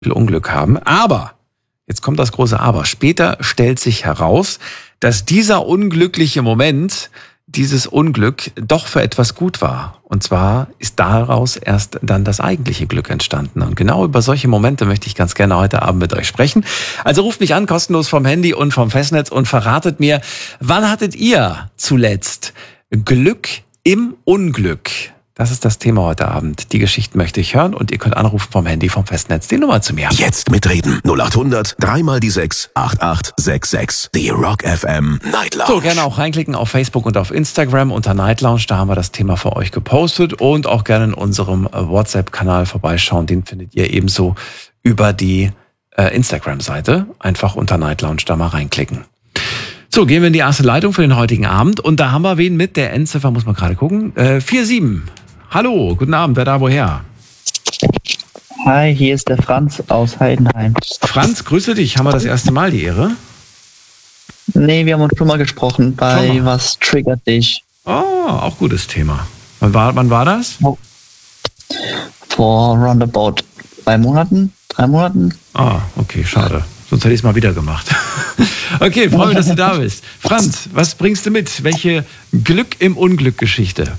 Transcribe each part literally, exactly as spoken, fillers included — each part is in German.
Unglück haben. Aber, jetzt kommt das große Aber, später stellt sich heraus, dass dieser unglückliche Moment, dieses Unglück doch für etwas gut war. Und zwar ist daraus erst dann das eigentliche Glück entstanden. Und genau über solche Momente möchte ich ganz gerne heute Abend mit euch sprechen. Also ruft mich an, kostenlos vom Handy und vom Festnetz und verratet mir, wann hattet ihr zuletzt Glück im Unglück? Das ist das Thema heute Abend. Die Geschichten möchte ich hören und ihr könnt anrufen vom Handy, vom Festnetz, die Nummer zu mir. Jetzt mitreden. null acht hundert, dreimal die sechs, acht acht sechs sechs. Die Rock F M Night Lounge. So, gerne auch reinklicken auf Facebook und auf Instagram unter Night Lounge. Da haben wir das Thema für euch gepostet und auch gerne in unserem WhatsApp-Kanal vorbeischauen. Den findet ihr ebenso über die äh, Instagram-Seite. Einfach unter Night Lounge da mal reinklicken. So, gehen wir in die erste Leitung für den heutigen Abend. Und da haben wir wen mit der Endziffer, muss man gerade gucken. Äh, vier sieben. Hallo, guten Abend, wer da woher? Hi, hier ist der Franz aus Heidenheim. Franz, grüße dich. Haben wir das erste Mal die Ehre? Nee, wir haben uns schon mal gesprochen bei Schon mal. Was triggert dich? Oh, auch gutes Thema. Wann war, wann war das? Vor roundabout drei Monaten, drei Monaten. Ah, okay, schade. Sonst hätte ich es mal wieder gemacht. Okay, freue mich, dass du da bist. Franz, was bringst du mit? Welche Glück im Unglück-Geschichte?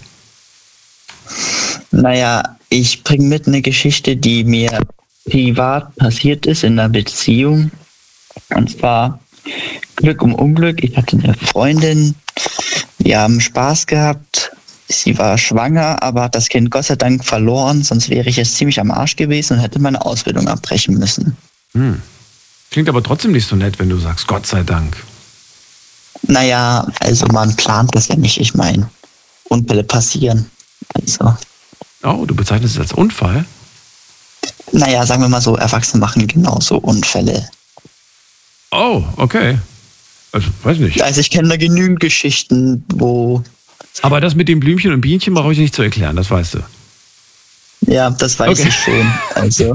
Naja, ich bringe mit eine Geschichte, die mir privat passiert ist in einer Beziehung. Und zwar Glück um Unglück. Ich hatte eine Freundin, wir haben Spaß gehabt. Sie war schwanger, aber hat das Kind Gott sei Dank verloren. Sonst wäre ich jetzt ziemlich am Arsch gewesen und hätte meine Ausbildung abbrechen müssen. Hm. Klingt aber trotzdem nicht so nett, wenn du sagst, Gott sei Dank. Naja, also man plant das ja nicht. Ich meine, Unfälle passieren. Also, Oh, du bezeichnest es als Unfall? naja, sagen wir mal so, Erwachsene machen genauso Unfälle. Oh, okay. Also, weiß nicht. Also ich kenne da genügend Geschichten, wo, Aber das mit dem Blümchen und Bienchen brauche ich nicht zu erklären, das weißt du. ja, das weiß Okay. ich schon. Also,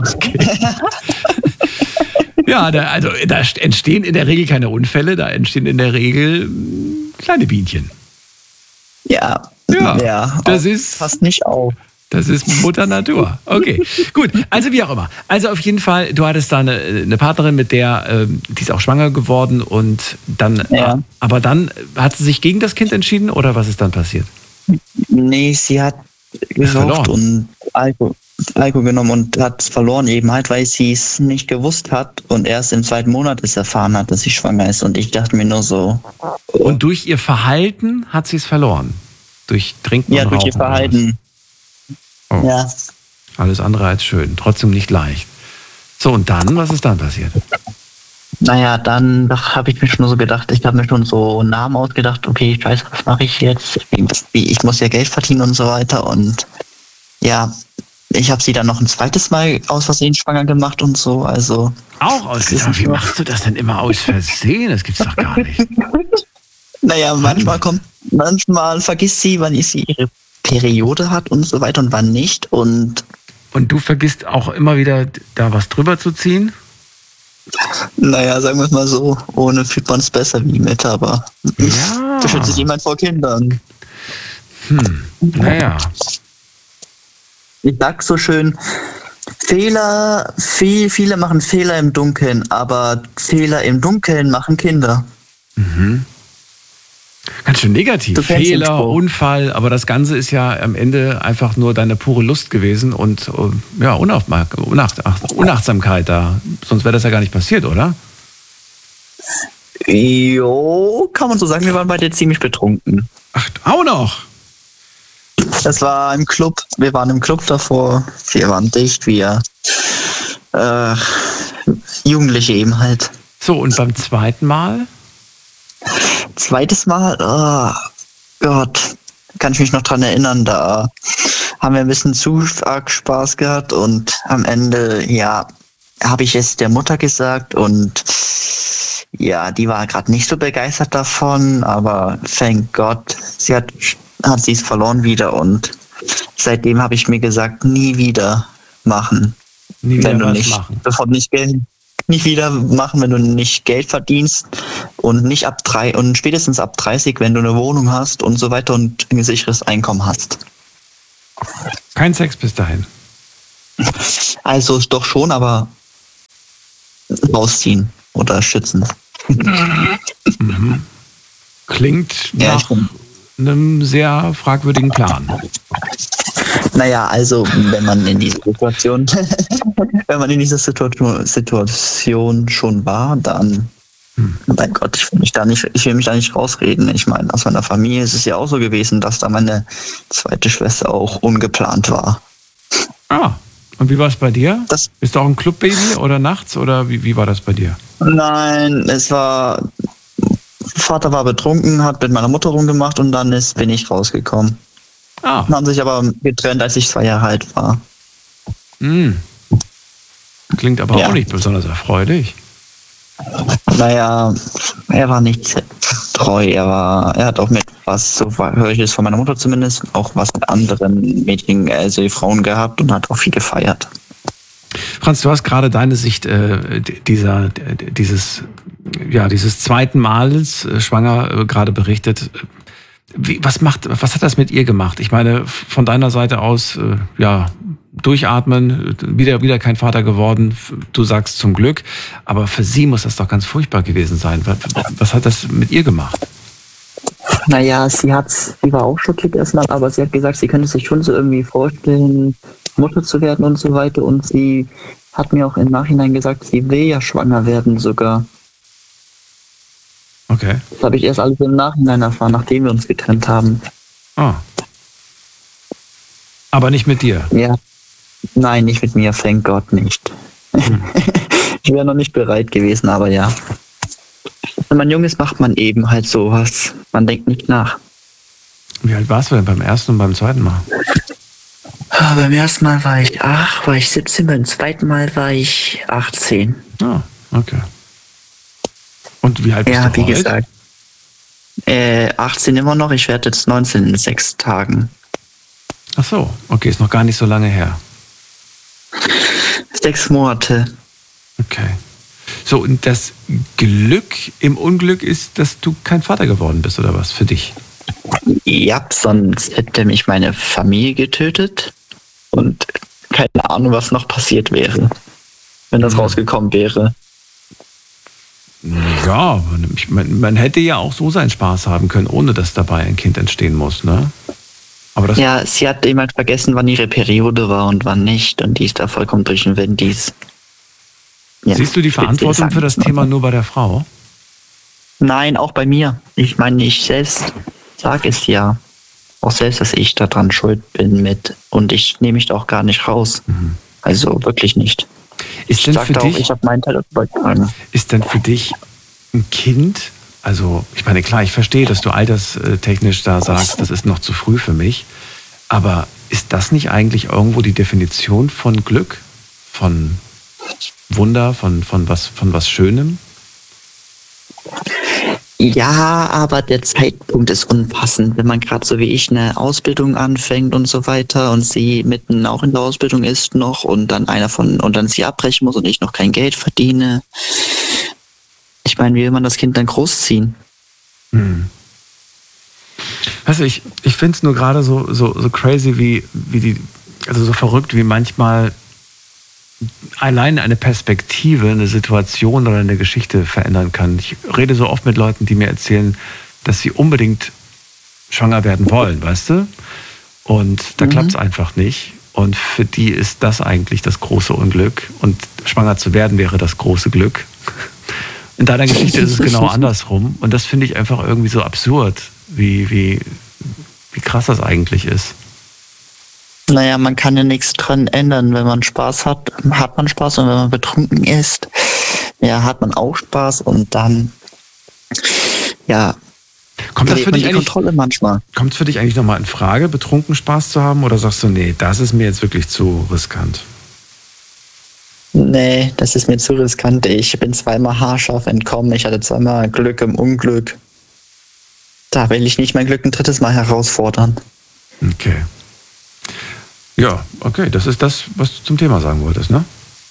Ja, da, also da entstehen in der Regel keine Unfälle, da entstehen in der Regel mh, kleine Bienchen. ja, Ja, ja, das auch- ist- passt nicht auf. Das ist Mutter Natur. Okay, gut. Also wie auch immer. Also auf jeden Fall, du hattest da eine, eine Partnerin, mit der, ähm, die ist auch schwanger geworden und dann, Ja. aber dann hat sie sich gegen das Kind entschieden oder was ist dann passiert? Nee, sie hat verloren. geraucht und Alkohol, Alkohol genommen und hat es verloren eben halt, weil sie es nicht gewusst hat und erst im zweiten Monat es erfahren hat, dass sie schwanger ist. Und ich dachte mir nur so, Und durch ihr Verhalten hat sie es verloren? Durch Trinken ja, und durch ihr Rauchen oder was? Verhalten. Oh. Ja. Alles andere als schön, trotzdem nicht leicht. So, und dann, was ist dann passiert? Naja, dann habe ich mir schon so gedacht, ich habe mir schon so Namen ausgedacht, okay, scheiße, was mache ich jetzt? Wie- Ich muss ja Geld verdienen und so weiter. Und ja, ich habe sie dann noch ein zweites Mal aus Versehen schwanger gemacht und so. Also, Auch aus Versehen. Wie machst du das denn immer aus Versehen? Das gibt's doch gar nicht. naja, manchmal kommt, manchmal vergisst sie, wann sie ihre Periode hat und so weiter und wann nicht. Und Und du vergisst auch immer wieder, da was drüber zu ziehen? naja, sagen wir es mal so, ohne fühlt man es besser wie mit, aber Ja. beschützt sich jemand vor Kindern. Hm, naja. Ich sag so schön, Fehler, viel, viele machen Fehler im Dunkeln, aber Fehler im Dunkeln machen Kinder. Mhm. Ganz schön negativ. Du kennst den Fehler, Spruch. Unfall, aber das Ganze ist ja am Ende einfach nur deine pure Lust gewesen und äh, ja, Unaufmerk- Unacht Ach, Unachtsamkeit da. Sonst wäre das ja gar nicht passiert, oder? Jo, kann man so sagen, wir waren beide ziemlich betrunken. Ach, auch noch. Das war im Club, wir waren im Club davor, wir waren dicht, wir äh, Jugendliche eben halt. So, und beim zweiten Mal? Zweites Mal, oh Gott, kann ich mich noch dran erinnern, da haben wir ein bisschen zu arg Spaß gehabt und am Ende, ja, habe ich es der Mutter gesagt und ja, die war gerade nicht so begeistert davon, aber thank Gott, sie hat, hat sie es verloren wieder und seitdem habe ich mir gesagt, nie wieder machen. Nie wieder wenn du was nicht, machen. bevor du nicht Geld, nicht wieder machen, wenn du nicht Geld verdienst und nicht ab drei und spätestens ab dreißig, wenn du eine Wohnung hast und so weiter und ein sicheres Einkommen hast. Kein Sex bis dahin. Also doch schon, aber rausziehen oder schützen. Mhm. Klingt Ja, nach ich bin- einem sehr fragwürdigen Plan. Naja, also wenn man in dieser Situation, wenn man in dieser Situation, Situation schon war, dann, Hm. mein Gott, ich will mich da nicht, ich will mich da nicht rausreden. Ich meine, aus meiner Familie ist es ja auch so gewesen, dass da meine zweite Schwester auch ungeplant war. Ah, und wie war es bei dir? Das, Bist du auch ein Clubbaby oder nachts oder wie, wie war das bei dir? nein, es war, Vater war betrunken, hat mit meiner Mutter rumgemacht und dann ist, bin ich rausgekommen. Ah, Haben sich aber getrennt, als ich zwei Jahre alt war. hm. Klingt aber Ja. auch nicht besonders erfreulich. Naja, er war nicht sehr treu. Er war, er hat auch mit was, so höre ich es von meiner Mutter zumindest, auch was mit anderen Mädchen, also Frauen gehabt und hat auch viel gefeiert. Franz, du hast gerade deine Sicht äh, dieser, dieses, ja, dieses zweiten Mals äh, schwanger äh, gerade berichtet. Wie, was macht, was hat das mit ihr gemacht? Ich meine, von deiner Seite aus, äh, ja, durchatmen, wieder, wieder kein Vater geworden. Du sagst zum Glück, aber für sie muss das doch ganz furchtbar gewesen sein. Was, was hat das mit ihr gemacht? Naja, sie hat, sie war auch schockiert erstmal, aber sie hat gesagt, sie könnte sich schon so irgendwie vorstellen, Mutter zu werden und so weiter. Und sie hat mir auch im Nachhinein gesagt, sie will ja schwanger werden sogar. Okay. Das habe ich erst alles im Nachhinein erfahren, nachdem wir uns getrennt haben. Ah. Aber nicht mit dir. Ja. Nein, nicht mit mir, thank Gott nicht. Hm. Ich wäre noch nicht bereit gewesen, aber ja. Wenn man jung ist, macht man eben halt sowas. Man denkt nicht nach. Wie alt warst du denn beim ersten und beim zweiten Mal? Ah, beim ersten Mal war ich acht, war ich siebzehn, beim zweiten Mal war ich achtzehn. Ah, okay. Und wie alt bist Ja, du wie heute? gesagt. Äh, achtzehn immer noch, ich werde jetzt neunzehn in sechs Tagen. Ach so, okay, ist noch gar nicht so lange her. Sechs Monate. Okay. So, und das Glück im Unglück ist, dass du kein Vater geworden bist, oder was, für dich? Ja, sonst hätte mich meine Familie getötet und keine Ahnung, was noch passiert wäre, wenn das Mhm. rausgekommen wäre. Ja, ich mein, man hätte ja auch so seinen Spaß haben können, ohne dass dabei ein Kind entstehen muss, ne? Aber das, Ja, sie hat eben halt vergessen, wann ihre Periode war und wann nicht. Und die ist da vollkommen durch den Wind. Die ist, ja, siehst du die Verantwortung für das Thema nur bei der Frau? Nein, auch bei mir. Ich meine, ich selbst sage es ja. Auch selbst, dass ich daran schuld bin mit. Und ich nehme mich da auch gar nicht raus. Mhm. Also wirklich nicht. Ist Ich denn für sagte auch, dich, ich habe meinen Teil übertragen. ist denn für dich ein Kind, also ich meine, klar, ich verstehe, dass du alterstechnisch da sagst, das ist noch zu früh für mich, aber ist das nicht eigentlich irgendwo die Definition von Glück, von Wunder, von, von, was, von was Schönem? Ja, aber der Zeitpunkt ist unpassend, wenn man gerade so wie ich eine Ausbildung anfängt und so weiter und sie mitten auch in der Ausbildung ist noch und dann einer von und dann sie abbrechen muss und ich noch kein Geld verdiene. Ich meine, wie will man das Kind dann großziehen? Hm. Weißt du, ich, ich finde es nur gerade so, so, so crazy, wie, wie die, also so verrückt, wie manchmal allein eine Perspektive, eine Situation oder eine Geschichte verändern kann. Ich rede so oft mit Leuten, die mir erzählen, dass sie unbedingt schwanger werden wollen, weißt du? Und da Mhm. klappt es einfach nicht. Und für die ist das eigentlich das große Unglück. Und schwanger zu werden wäre das große Glück. In deiner Geschichte ist es genau andersrum. Und das finde ich einfach irgendwie so absurd, wie, wie, wie krass das eigentlich ist. Naja, man kann ja nichts dran ändern. Wenn man Spaß hat, hat man Spaß und wenn man betrunken ist, ja, hat man auch Spaß und dann, ja, Kommt das verliert für man dich die eigentlich, Kontrolle manchmal. kommt es für dich eigentlich nochmal in Frage, betrunken Spaß zu haben? Oder sagst du, nee, das ist mir jetzt wirklich zu riskant? Nee, das ist mir zu riskant. Ich bin zweimal haarscharf entkommen. Ich hatte zweimal Glück im Unglück. Da will ich nicht mein Glück ein drittes Mal herausfordern. Okay. Ja, okay, das ist das, was du zum Thema sagen wolltest, ne?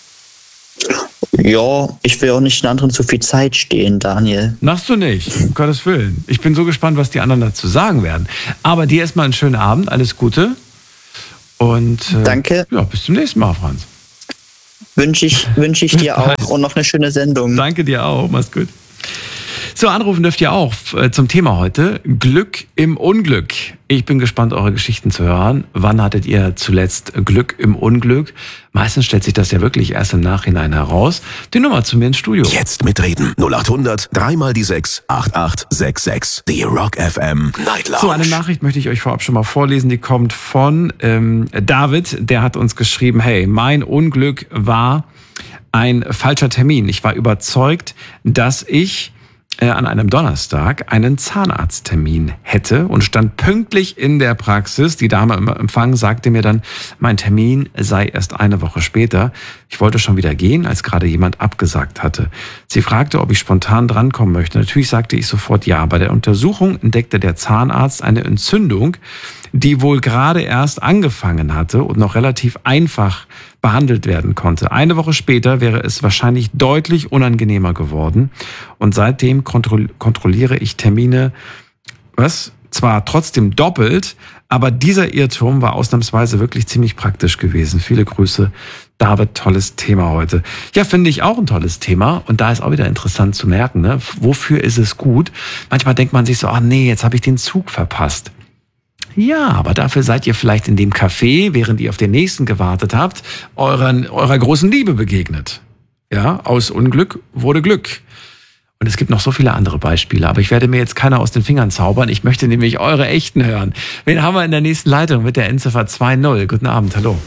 Ja, ich will auch nicht den anderen zu viel Zeit stehen, Daniel. Machst du nicht, um Gottes Willen. Ich bin so gespannt, was die anderen dazu sagen werden. Aber dir erstmal einen schönen Abend, alles Gute. Und äh, Danke. ja, bis zum nächsten Mal, Franz. Wünsche ich, wünsch ich dir auch und noch eine schöne Sendung. Danke dir auch, mach's gut. So, anrufen dürft ihr auch äh, zum Thema heute. Glück im Unglück. Ich bin gespannt, eure Geschichten zu hören. Wann hattet ihr zuletzt Glück im Unglück? Meistens stellt sich das ja wirklich erst im Nachhinein heraus. Die Nummer zu mir ins Studio. Jetzt mitreden. null acht hundert, dreimal die sechs, acht acht sechs sechs. Die Rock F M Night Lounge. So, eine Nachricht möchte ich euch vorab schon mal vorlesen. Die kommt von ähm, David. Der hat uns geschrieben, hey, mein Unglück war ein falscher Termin. Ich war überzeugt, dass ich an einem Donnerstag einen Zahnarzttermin hätte und stand pünktlich in der Praxis. Die Dame im Empfang sagte mir dann, mein Termin sei erst eine Woche später. Ich wollte schon wieder gehen, als gerade jemand abgesagt hatte. Sie fragte, ob ich spontan drankommen möchte. Natürlich sagte ich sofort ja. Bei der Untersuchung entdeckte der Zahnarzt eine Entzündung, die wohl gerade erst angefangen hatte und noch relativ einfach behandelt werden konnte. Eine Woche später wäre es wahrscheinlich deutlich unangenehmer geworden. Und seitdem kontroll- kontrolliere ich Termine, was zwar trotzdem doppelt, aber dieser Irrtum war ausnahmsweise wirklich ziemlich praktisch gewesen. Viele Grüße, David, tolles Thema heute. Ja, finde ich auch ein tolles Thema. Und da ist auch wieder interessant zu merken, ne? Wofür ist es gut? Manchmal denkt man sich so, ach nee, jetzt habe ich den Zug verpasst. Ja, aber dafür seid ihr vielleicht in dem Café, während ihr auf den nächsten gewartet habt, euren, eurer großen Liebe begegnet. Ja, aus Unglück wurde Glück. Und es gibt noch so viele andere Beispiele, aber ich werde mir jetzt keiner aus den Fingern zaubern. Ich möchte nämlich eure echten hören. Wen haben wir in der nächsten Leitung mit der Endziffer zwei null? Guten Abend, hallo.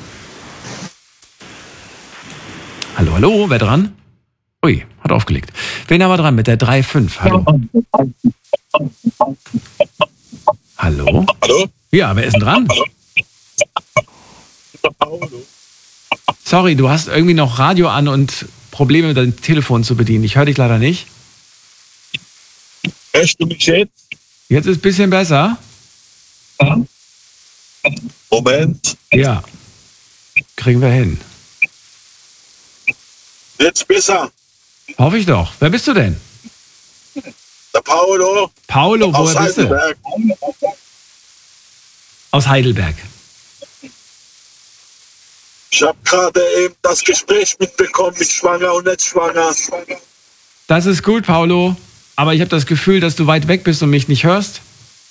Hallo, hallo, wer dran? Ui, hat aufgelegt. Wen haben wir dran mit der drei fünf? Hallo. Hallo? Hallo? Ja, wer ist denn dran? Hallo. Sorry, du hast irgendwie noch Radio an und Probleme, dein Telefon zu bedienen. Ich höre dich leider nicht. Hörst du mich jetzt? Jetzt ist es ein bisschen besser. Moment. Ja, kriegen wir hin. Jetzt besser. Hoffe ich doch. Wer bist du denn? Der Paolo. Paulo, aus woher bist du? Heidelberg. Aus Heidelberg. Ich habe gerade eben das Gespräch mitbekommen mit schwanger und nicht schwanger. Das ist gut, Paulo. Aber ich habe das Gefühl, dass du weit weg bist und mich nicht hörst.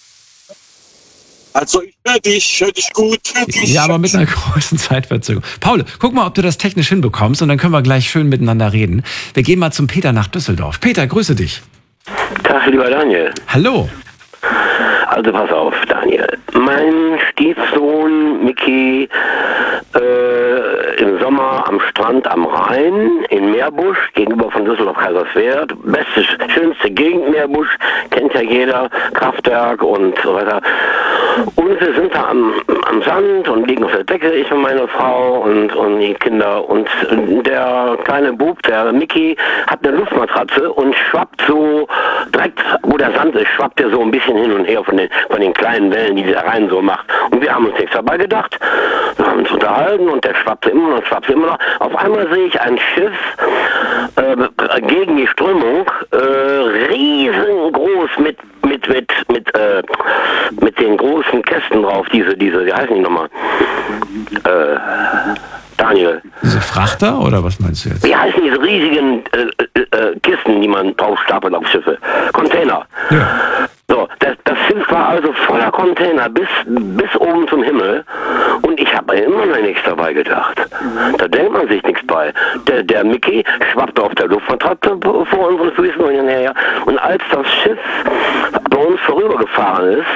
Also ich höre dich, ich höre dich gut. Hör dich. Ja, aber mit einer großen Zeitverzögerung. Paulo, guck mal, ob du das technisch hinbekommst und dann können wir gleich schön miteinander reden. Wir gehen mal zum Peter nach Düsseldorf. Peter, grüße dich. Tag, lieber Daniel. Hallo. Also pass auf, Daniel. Mein Stiefsohn Micky äh, im Sommer am Strand am Rhein in Meerbusch gegenüber von Düsseldorf-Kaiserswerth. Beste, schönste Gegend Meerbusch, kennt ja jeder, Kraftwerk und so weiter. Und wir sind da am, am Sand und liegen auf der Decke, ich und meine Frau und, und die Kinder. Und der kleine Bub, der Micky, hat eine Luftmatratze und schwappt so direkt, wo der Sand ist, schwappt er so ein bisschen hin und her von den, von den kleinen Wellen, die der Rhein so macht. Und wir haben uns nichts dabei gedacht. Wir haben uns unterhalten und der schwappte immer noch, schwappte immer noch. Auf einmal sehe ich ein Schiff äh, gegen die Strömung, äh, riesengroß mit mit mit mit äh, mit den großen Kästen drauf, diese diese, wie heißen die nochmal? Äh, Daniel. Diese Frachter oder was meinst du jetzt? Wie heißen diese riesigen äh, äh, Kisten, die man drauf stapelt auf Schiffe? Container. Ja. So, das, das Schiff war also voller Container bis, bis oben zum Himmel und ich habe immer noch nichts dabei gedacht. Da denkt man sich nichts bei. Der, der Micky schwappte auf der Luftmatratze vor unseren Füßen und hinterher und als das Schiff bei uns vorübergefahren ist,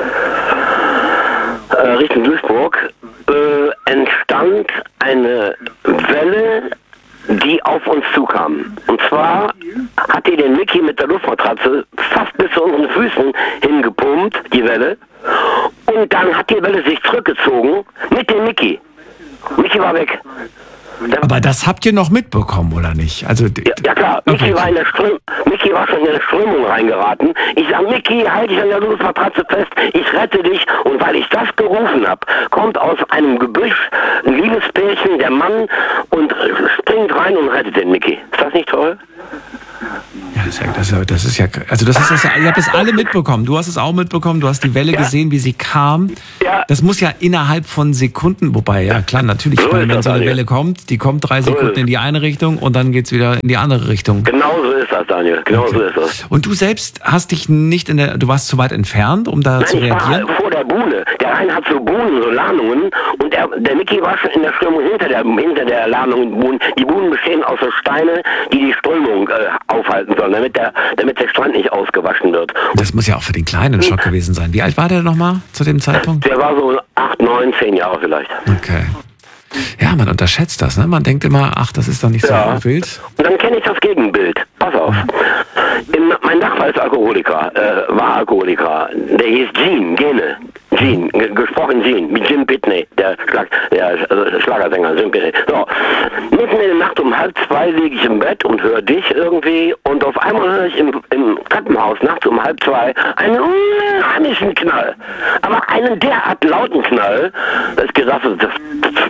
äh, Richtung Duisburg, äh, entstand eine Welle, die auf uns zukam. Und zwar hat die den Micky mit der Luftmatratze fast bis zu unseren Füßen hingepumpt, die Welle. Und dann hat die Welle sich zurückgezogen mit dem Micky. Micky war weg. Aber das habt ihr noch mitbekommen, oder nicht? Also, ja, ja klar, Micky okay. war in der Ström Micky war schon in der Strömung reingeraten. Ich sag, Micky, halt dich an der Luftmatratze fest, ich rette dich. Und weil ich das gerufen habe, kommt aus einem Gebüsch ein liebes Pärchen, der Mann, und springt rein und rettet den Micky. Ist das nicht toll? Ja, das ist ja, das ist ja, das ist ja also das ist das ja, ihr habt es alle mitbekommen. Du hast es auch mitbekommen, du hast die Welle Ja. gesehen, wie sie kam. Ja. Das muss ja innerhalb von Sekunden, wobei, ja klar, natürlich, So wenn ist das, so eine Daniel. Welle kommt, die kommt drei So ist Sekunden es. in die eine Richtung und dann geht's wieder in die andere Richtung. Genau so ist das, Daniel. Genau so ist das. Und du selbst hast dich nicht in der, du warst zu weit entfernt, um da zu Nein, ich reagieren? war vor der Buhne. Der Rhein hat so Buhnen, so Lahnungen. Und der, der Micky war schon in der Strömung hinter der, hinter der Lahnung und Buhnen. Die Buhnen bestehen aus so Steine, die die Strömung äh, aufhalten sollen, damit der, damit der Strand nicht ausgewaschen wird. Das muss ja auch für den Kleinen ein Schock gewesen sein. Wie alt war der nochmal zu dem Zeitpunkt? Der war so acht, neun, zehn Jahre vielleicht. Okay. Ja, man unterschätzt das, ne? Man denkt immer, ach, das ist doch nicht so Ja. wild. Und dann kenne ich das Gegenbild. Pass auf. Im, mein Nachbar ist Alkoholiker, äh, war Alkoholiker. Der hieß Gene, Gene. Gene, ge- gesprochen Gene, mit Jim Pitney, der, Schlag, der äh, Schlagersänger Jim Pitney. So, mitten in der Nacht um halb zwei liege ich im Bett und höre dich irgendwie und auf einmal höre ich im, im Treppenhaus nachts um halb zwei einen unheimlichen Knall. Aber einen derart lauten Knall, dass ich gesagt habe, das,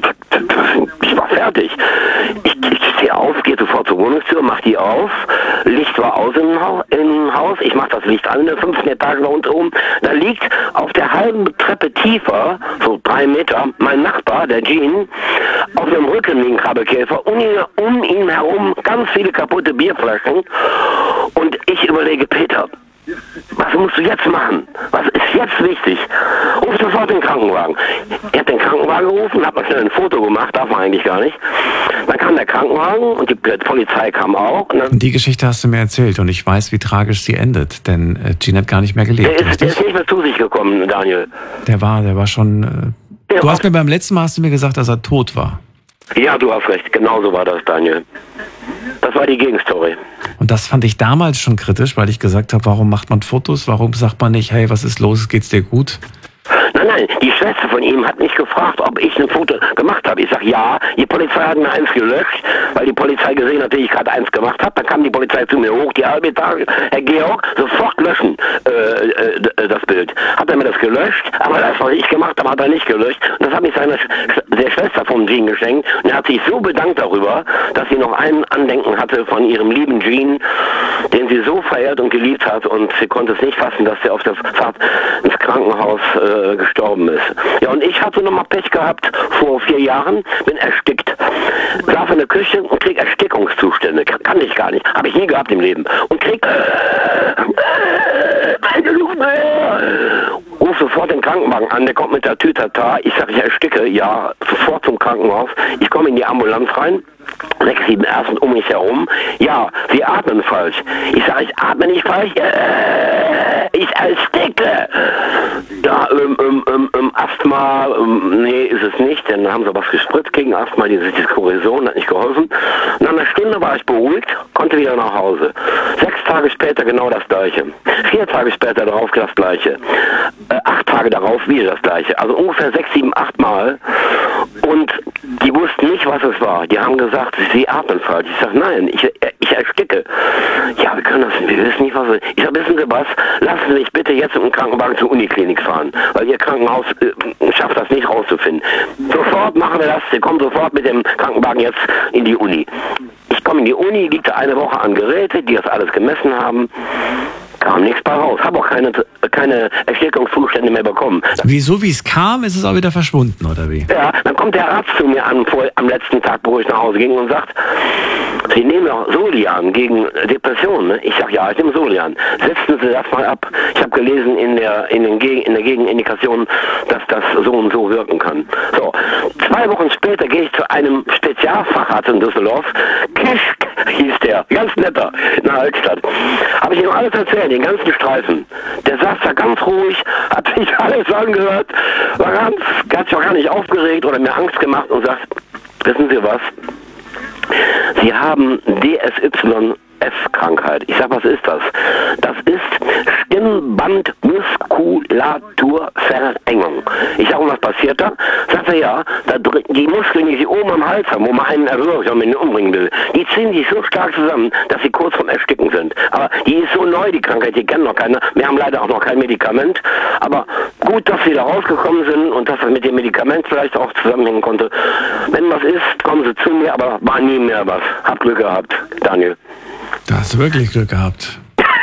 ich war fertig. Ich, ich stehe auf, gehe sofort zur Wohnungstür, mach die auf, Licht war aus im, Hau- im Haus, ich mach das Licht an, in der fünften Etage da unten oben, da liegt auf der halben Treppe tiefer, so drei Meter, mein Nachbar, der Gene, auf dem Rücken liegen Krabbelkäfer, um ihn, um ihn herum ganz viele kaputte Bierflaschen und ich überlege, Peter, was musst du jetzt machen? Was ist jetzt wichtig? Ruf sofort den Krankenwagen. Er hat den Krankenwagen gerufen, hat mal schnell ein Foto gemacht, darf man eigentlich gar nicht. Dann kam der Krankenwagen und die Polizei kam auch. Und dann, Und die Geschichte hast du mir erzählt und ich weiß, wie tragisch sie endet, denn äh, Gene hat gar nicht mehr der, gelebt, ist, der richtig? ist nicht mehr zu sich gekommen, Daniel. Der war, der war schon. Äh, Der du war- hast mir beim letzten Mal hast du mir gesagt, dass er tot war. Ja, du hast recht, genau so war das, Daniel. Das war die Gegenstory. Und das fand ich damals schon kritisch, weil ich gesagt habe, warum macht man Fotos? Warum sagt man nicht, hey, was ist los? Geht's dir gut? Nein, nein, die Schwester von ihm hat mich gefragt, ob ich ein Foto gemacht habe. Ich sag ja, die Polizei hat mir eins gelöscht, weil die Polizei gesehen hat, dass ich gerade eins gemacht habe. Dann kam die Polizei zu mir hoch, die halbe Etage, Herr Georg, sofort löschen äh, äh, das Bild. Hat er mir das gelöscht, aber das, was ich gemacht habe, hat er nicht gelöscht. Und das habe ich seiner Sch der Schwester von Jean geschenkt. Und er hat sich so bedankt darüber, dass sie noch ein Andenken hatte von ihrem lieben Jean, den sie so verehrt und geliebt hat. Und sie konnte es nicht fassen, dass er auf der Fahrt ins Krankenhaus äh, gestorben ist. Ja, und ich hatte nochmal Pech gehabt vor vier Jahren, bin erstickt. Saß in der Küche und krieg Erstickungszustände. Kann, kann ich gar nicht. Habe ich nie gehabt im Leben. Und krieg äh, äh, keine Luft mehr. Ruf sofort den Krankenwagen an, der kommt mit der Tütata. Ich sage, ich ersticke. Ja, sofort zum Krankenhaus. Ich komme in die Ambulanz rein. Sechs, sieben Ärzte um mich herum. Ja, sie atmen falsch. Ich sage, ich atme nicht falsch. Äh, ich ersticke. Ja, ähm, ähm, ähm, ähm, Asthma, ähm, nee, ist es nicht. Dann haben sie was gespritzt gegen Asthma, dieses Corison, hat nicht geholfen. Nach einer Stunde war ich beruhigt, konnte wieder nach Hause. Sechs Tage später genau das Gleiche. Vier Tage später darauf das Gleiche. Äh, acht Tage darauf wieder das Gleiche. Also ungefähr sechs, sieben, acht Mal. Und die wussten nicht, was es war. Die haben gesagt, sie atmen falsch. Ich sage, nein, ich, ich ersticke. Ja, wir können das, wir wissen nicht, was es ist. Ich sage, wissen Sie was, lassen Sie mich bitte jetzt mit dem Krankenwagen zur Uniklinik fahren, weil Ihr Krankenhaus äh, schafft das nicht rauszufinden. Sofort machen wir das, Sie kommen sofort mit dem Krankenwagen jetzt in die Uni. Ich komme in die Uni, liegt da eine Woche an Geräte, die das alles gemessen haben. Kam nichts bei raus. Habe auch keine, keine Erstickungszustände mehr bekommen. Wieso, wie es kam, ist es auch wieder verschwunden, oder wie? Ja, dann kommt der Arzt zu mir an vor, am letzten Tag, wo ich nach Hause ging und sagt, Sie nehmen doch Solian gegen Depressionen. Ne? Ich sage, ja, ich nehme Solian. Setzen Sie das mal ab. Ich habe gelesen in der, in, den Geg in der Gegenindikation, dass das so und so wirken kann. So, zwei Wochen später gehe ich zu einem Spezialfacharzt in Düsseldorf. Kischk hieß der, ganz netter, in der Altstadt. Habe ich ihm alles erzählt, den ganzen Streifen. Der saß da ganz ruhig, hat sich alles angehört, war ganz, hat sich auch gar nicht aufgeregt oder mir Angst gemacht und sagt, wissen Sie was? Sie haben D S Y F-Krankheit. Ich sag, was ist das? Das ist Stimmbandmuskulaturverengung. Ich sag, was passiert da? Sagt er, ja, da die Muskeln, die sie oben am Hals haben, wo man einen erhört, wenn man ihn umbringen will, die ziehen sich so stark zusammen, dass sie kurz vorm Ersticken sind. Aber die ist so neu, die Krankheit, die kennen noch keiner. Wir haben leider auch noch kein Medikament. Aber gut, dass sie da rausgekommen sind und dass das mit dem Medikament vielleicht auch zusammenhängen konnte. Wenn was ist, kommen sie zu mir, aber war nie mehr was. Hab Glück gehabt, Daniel. Da hast du wirklich Glück gehabt.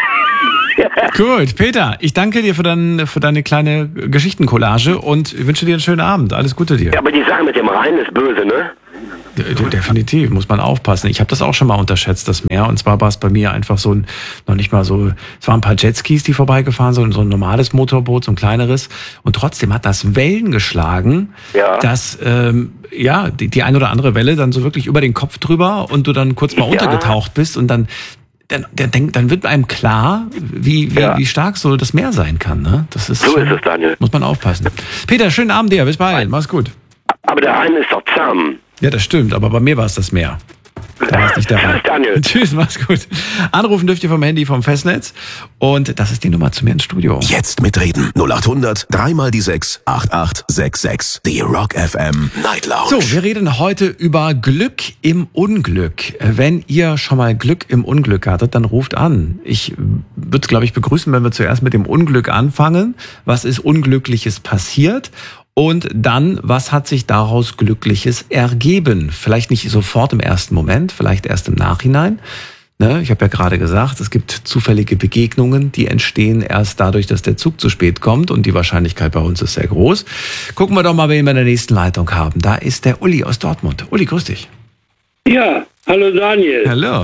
Gut, Peter, ich danke dir für, dein, für deine kleine Geschichtencollage und ich wünsche dir einen schönen Abend. Alles Gute dir. Ja, aber die Sache mit dem Rhein ist böse, ne? De- definitiv, muss man aufpassen. Ich habe das auch schon mal unterschätzt, das Meer. Und zwar war es bei mir einfach so ein, noch nicht mal so, es waren ein paar Jetskis, die vorbeigefahren sind, so ein normales Motorboot, so ein kleineres. Und trotzdem hat das Wellen geschlagen, Ja. dass, ähm, ja, die, die eine oder andere Welle dann so wirklich über den Kopf drüber und du dann kurz mal Ja. untergetaucht bist und dann, dann, dann, dann wird einem klar, wie, wie, Ja. wie stark so das Meer sein kann. Ne? Das ist So schon, ist es, Daniel. muss man aufpassen. Peter, schönen Abend dir, bis bald, mach's gut. Aber der Rhein ist doch zahm. Ja, das stimmt, aber bei mir war es das Meer. Da war es nicht der Rhein. Tschüss, Daniel. Tschüss, mach's gut. Anrufen dürft ihr vom Handy vom Festnetz. Und das ist die Nummer zu mir ins Studio. Jetzt mitreden. null acht hundert, dreimal die sechs, acht acht sechs sechs. Die Rock F M Night Lounge. So, wir reden heute über Glück im Unglück. Wenn ihr schon mal Glück im Unglück hattet, dann ruft an. Ich würde es, glaube ich, begrüßen, wenn wir zuerst mit dem Unglück anfangen. Was ist Unglückliches passiert? Und dann, was hat sich daraus Glückliches ergeben? Vielleicht nicht sofort im ersten Moment, vielleicht erst im Nachhinein. Ne, ich habe ja gerade gesagt, es gibt zufällige Begegnungen, die entstehen erst dadurch, dass der Zug zu spät kommt. Und die Wahrscheinlichkeit bei uns ist sehr groß. Gucken wir doch mal, wen wir in der nächsten Leitung haben. Da ist der Uli aus Dortmund. Uli, grüß dich. Ja, hallo Daniel. Hallo.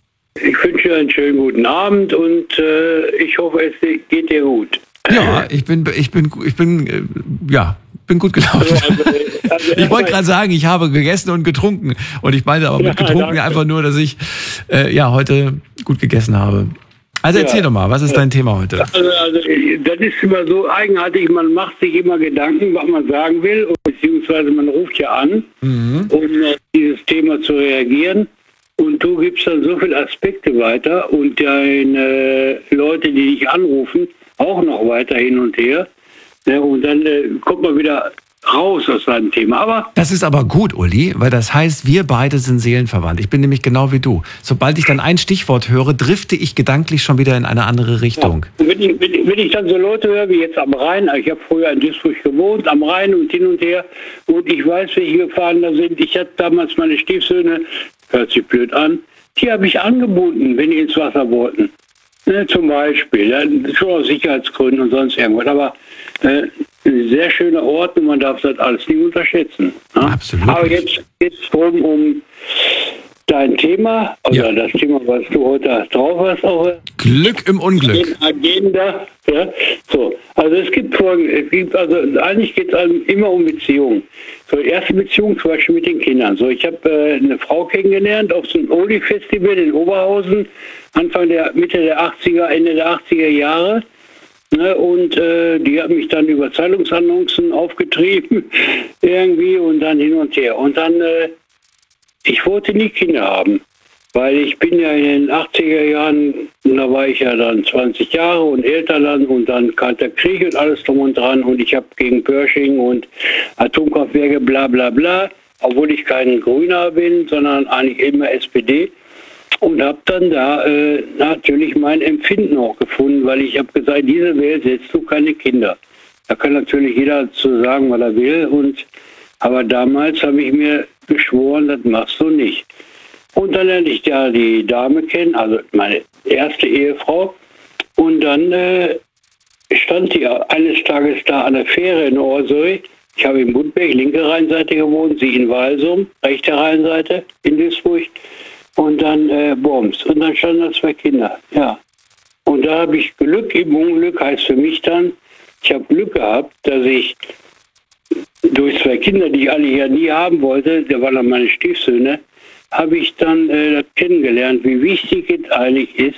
Ich wünsche dir einen schönen guten Abend und äh, ich hoffe, es geht dir gut. Ja, ich bin, ich bin, ich bin, äh, ja, bin gut gelaufen. Also, also Ich wollte gerade sagen, ich habe gegessen und getrunken. Und ich meinte aber mit Ja, getrunken danke. einfach nur, dass ich äh, ja heute gut gegessen habe. Also erzähl Ja. doch mal, was ist dein Thema heute? Also, also das ist immer so eigenartig, man macht sich immer Gedanken, was man sagen will, beziehungsweise man ruft ja an, Mhm. um auf dieses Thema zu reagieren. Und du gibst dann so viele Aspekte weiter und deine Leute, die dich anrufen, auch noch weiter hin und her. Ja, und dann äh, kommt man wieder raus aus seinem Thema. Aber Das ist aber gut, Uli, weil das heißt, wir beide sind seelenverwandt. Ich bin nämlich genau wie du. Sobald ich dann ein Stichwort höre, drifte ich gedanklich schon wieder in eine andere Richtung. Und wenn, ich, wenn, ich, wenn ich dann so Leute höre, wie jetzt am Rhein, ich habe früher in Duisburg gewohnt, am Rhein und hin und her, und ich weiß, welche Gefahren da sind. Ich hatte damals meine Stiefsöhne, hört sich blöd an, die habe ich angebunden, wenn die ins Wasser wollten. Ne, zum Beispiel, ja, schon aus Sicherheitsgründen und sonst irgendwas. Aber äh, ein sehr schöner Ort und man darf das alles nicht unterschätzen. Ne? Absolut Aber nicht. jetzt geht es darum, um dein Thema, oder Ja. das Thema, was du heute drauf hast, auch Glück im Unglück. in Agenda. Ja, so. Also es gibt folgende, es gibt, also eigentlich geht es immer um Beziehungen. So, erste Beziehung zum Beispiel mit den Kindern. So, ich habe äh, eine Frau kennengelernt auf so einem Oli-Festival in Oberhausen, Anfang der, Mitte der achtziger, Ende der achtziger Jahre. Ne, und äh, die hat mich dann über Zeitungsannoncen aufgetrieben, irgendwie, und dann hin und her. Und dann, äh, ich wollte nie Kinder haben. Weil ich bin ja in den achtziger Jahren, da war ich ja dann zwanzig Jahre und älter dann und dann Kalter Krieg und alles drum und dran und ich habe gegen Pershing und Atomkraftwerke bla bla bla, obwohl ich kein Grüner bin, sondern eigentlich immer S P D und habe dann da äh, natürlich mein Empfinden auch gefunden, weil ich habe gesagt, in diese Welt setzt du keine Kinder. Da kann natürlich jeder zu sagen, was er will, und aber damals habe ich mir geschworen, das machst du nicht. Und dann lernte ich ja die Dame kennen, also meine erste Ehefrau. Und dann äh, stand die eines Tages da an der Fähre in Orsoy. Ich habe in Budberg, linke Rheinseite gewohnt, sie in Walsum, rechte Rheinseite in Duisburg. Und dann äh, Bombs. Und dann standen da zwei Kinder. Ja. Und da habe ich Glück im Unglück, heißt für mich dann, ich habe Glück gehabt, dass ich durch zwei Kinder, die ich alle ja nie haben wollte, der waren dann meine Stiefsöhne, habe ich dann äh, kennengelernt, wie wichtig es eigentlich ist,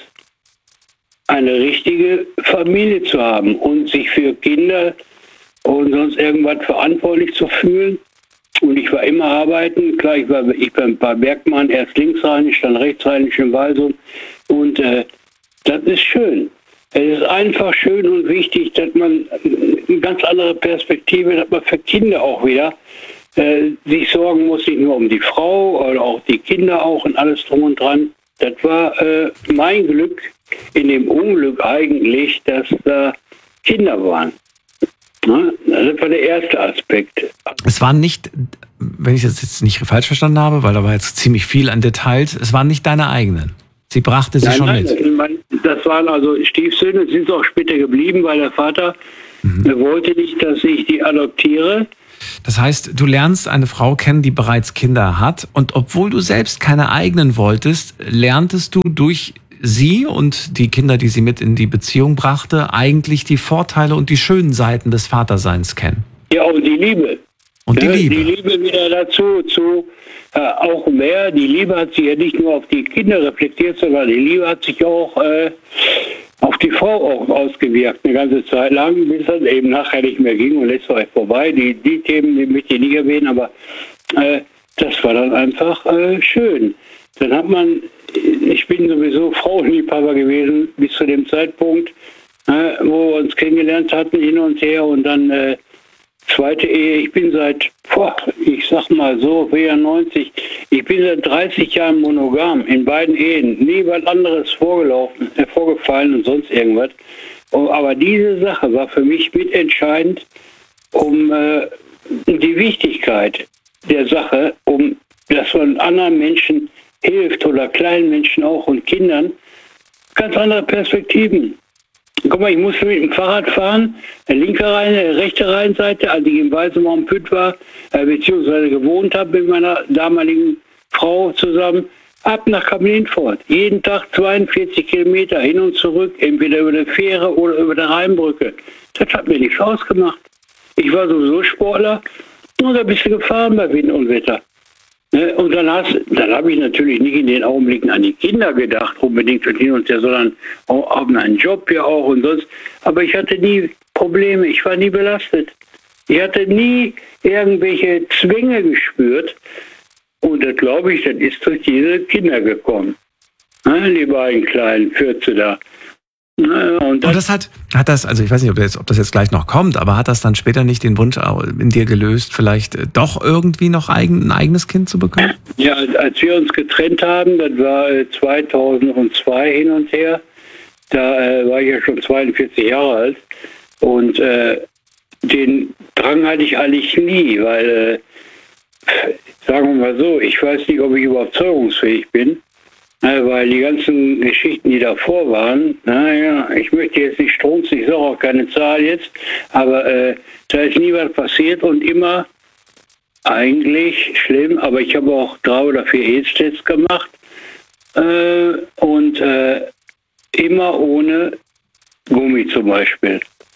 eine richtige Familie zu haben und sich für Kinder und sonst irgendwas verantwortlich zu fühlen. Und ich war immer arbeiten. Klar, ich war, ich war bei Bergmann erst linksrheinisch, dann rechtsrheinisch in Walsum. Und äh, das ist schön. Es ist einfach schön und wichtig, dass man eine ganz andere Perspektive, dass man für Kinder auch wieder äh, sich sorgen muss, nicht nur um die Frau oder auch die Kinder auch und alles drum und dran. Das war äh, mein Glück in dem Unglück eigentlich, dass da Kinder waren. Ne? Das war der erste Aspekt. Es waren nicht, wenn ich das jetzt nicht falsch verstanden habe, weil da war jetzt ziemlich viel an Details, es waren nicht deine eigenen. Sie brachte sie nein, schon nein, mit? Das, mein, das waren also Stiefsöhne, sind auch später geblieben, weil der Vater mhm. wollte nicht, dass ich die adoptiere. Das heißt, du lernst eine Frau kennen, die bereits Kinder hat, und obwohl du selbst keine eigenen wolltest, lerntest du durch sie und die Kinder, die sie mit in die Beziehung brachte, eigentlich die Vorteile und die schönen Seiten des Vaterseins kennen. Ja, und die Liebe. Und die ja, Liebe. Die Liebe wieder dazu, zu, äh, auch mehr. Die Liebe hat sich ja nicht nur auf die Kinder reflektiert, sondern die Liebe hat sich auch äh, auf die Frau auch ausgewirkt, eine ganze Zeit lang, bis es eben nachher nicht mehr ging und jetzt war es vorbei. Die, die Themen, die möchte ich nicht erwähnen, aber äh, das war dann einfach äh, schön. Dann hat man, ich bin sowieso Frauenliebhaber gewesen bis zu dem Zeitpunkt, äh, wo wir uns kennengelernt hatten, hin und her, und dann äh, zweite Ehe. Ich bin seit, boah, ich sag mal so, vierundneunzig, ich bin seit dreißig Jahren monogam in beiden Ehen. Nie was anderes vorgelaufen, äh, vorgefallen und sonst irgendwas. Aber diese Sache war für mich mitentscheidend, um äh, die Wichtigkeit der Sache, um dass man anderen Menschen hilft oder kleinen Menschen auch und Kindern, ganz andere Perspektiven. Guck mal, ich musste mit dem Fahrrad fahren, linke Reihen, rechte Rheinseite, als ich in Weißem am Pütt war, äh, beziehungsweise gewohnt habe mit meiner damaligen Frau zusammen, ab nach Kamlinfort. Jeden Tag zweiundvierzig Kilometer hin und zurück, entweder über der Fähre oder über der Rheinbrücke. Das hat mir nichts ausgemacht. Ich war sowieso Sportler und da bist du gefahren bei Wind und Wetter. Und dann, hast, dann habe ich natürlich nicht in den Augenblicken an die Kinder gedacht, unbedingt und hin und her, sondern auch auf meinen Job ja auch und sonst. Aber ich hatte nie Probleme, ich war nie belastet. Ich hatte nie irgendwelche Zwänge gespürt. Und das, glaube ich, das ist durch diese Kinder gekommen. Die beiden kleinen Fürze da. Und das, und das hat, hat das, also ich weiß nicht, ob das, jetzt, ob das jetzt gleich noch kommt, aber hat das dann später nicht den Wunsch in dir gelöst, vielleicht doch irgendwie noch eigen, ein eigenes Kind zu bekommen? Ja, als wir uns getrennt haben, das war zweitausendzwei hin und her, da äh, war ich ja schon zweiundvierzig Jahre alt, und äh, den Drang hatte ich eigentlich nie, weil, äh, sagen wir mal so, ich weiß nicht, ob ich überhaupt zeugungsfähig bin. Weil die ganzen Geschichten, die davor waren, naja, ich möchte jetzt nicht strunzen, ich sage auch keine Zahl jetzt, aber äh, da ist nie was passiert und immer eigentlich schlimm, aber ich habe auch drei oder vier AIDS-Tests gemacht äh, und äh, immer ohne Gummi zum Beispiel.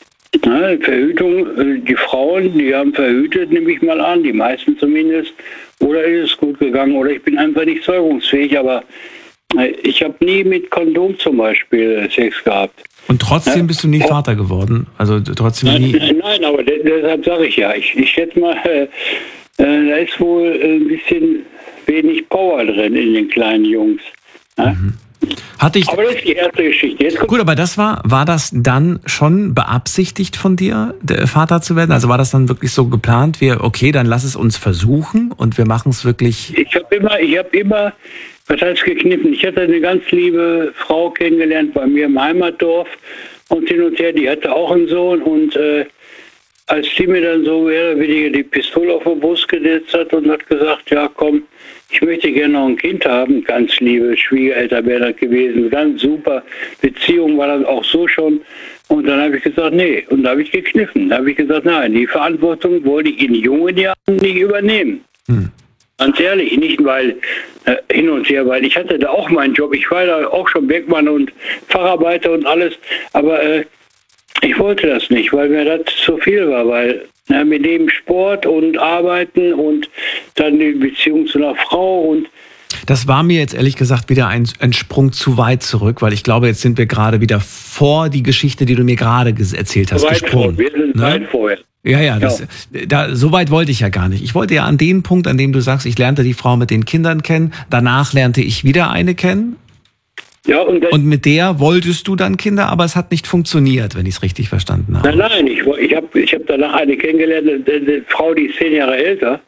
Na, Verhütung, die Frauen, die haben verhütet, nehme ich mal an, die meisten zumindest, oder ist es gut gegangen oder ich bin einfach nicht zeugungsfähig, aber ich habe nie mit Kondom zum Beispiel Sex gehabt. Und trotzdem ja? bist du nie ja. Vater geworden? Also trotzdem nein, nie... Nein, nein, aber de- deshalb sage ich ja, ich, ich schätze mal, äh, äh, da ist wohl ein bisschen wenig Power drin in den kleinen Jungs. Ja? Mhm. Hatte ich, aber das ist die erste Geschichte. Jetzt gut, aber das war, war das dann schon beabsichtigt von dir, der Vater zu werden? Also war das dann wirklich so geplant, wie, okay, dann lass es uns versuchen und wir machen es wirklich... Ich habe immer, ich habe immer, was heißt gekniffen? Ich hatte eine ganz liebe Frau kennengelernt bei mir im Heimatdorf und hin und her, die hatte auch einen Sohn und äh, als die mir dann so mehr oder weniger die Pistole auf den Brust gesetzt hat und hat gesagt, ja komm, ich möchte gerne noch ein Kind haben, ganz liebe Schwiegereltern wäre das gewesen, ganz super Beziehung war das auch so schon. Und dann habe ich gesagt, nee, und da habe ich gekniffen. Da habe ich gesagt, nein, die Verantwortung wollte ich in jungen Jahren nicht übernehmen. Hm. Ganz ehrlich, nicht weil äh, hin und her, weil ich hatte da auch meinen Job. Ich war da auch schon Bergmann und Facharbeiter und alles, aber äh, ich wollte das nicht, weil mir das zu viel war, weil na, mit dem Sport und Arbeiten und dann die Beziehung zu einer Frau und das war mir jetzt ehrlich gesagt wieder ein, ein Sprung zu weit zurück, weil ich glaube, jetzt sind wir gerade wieder vor die Geschichte, die du mir gerade erzählt hast, weit gesprungen. Vor. Wir sind ne? weit vorher. Ja, ja, das, da, so weit wollte ich ja gar nicht. Ich wollte ja an den Punkt, an dem du sagst, ich lernte die Frau mit den Kindern kennen, danach lernte ich wieder eine kennen. Ja, und, dann, und mit der wolltest du dann Kinder, aber es hat nicht funktioniert, wenn ich es richtig verstanden habe. Nein, nein, ich, ich habe ich hab danach eine kennengelernt, eine, eine Frau, die ist zehn Jahre älter.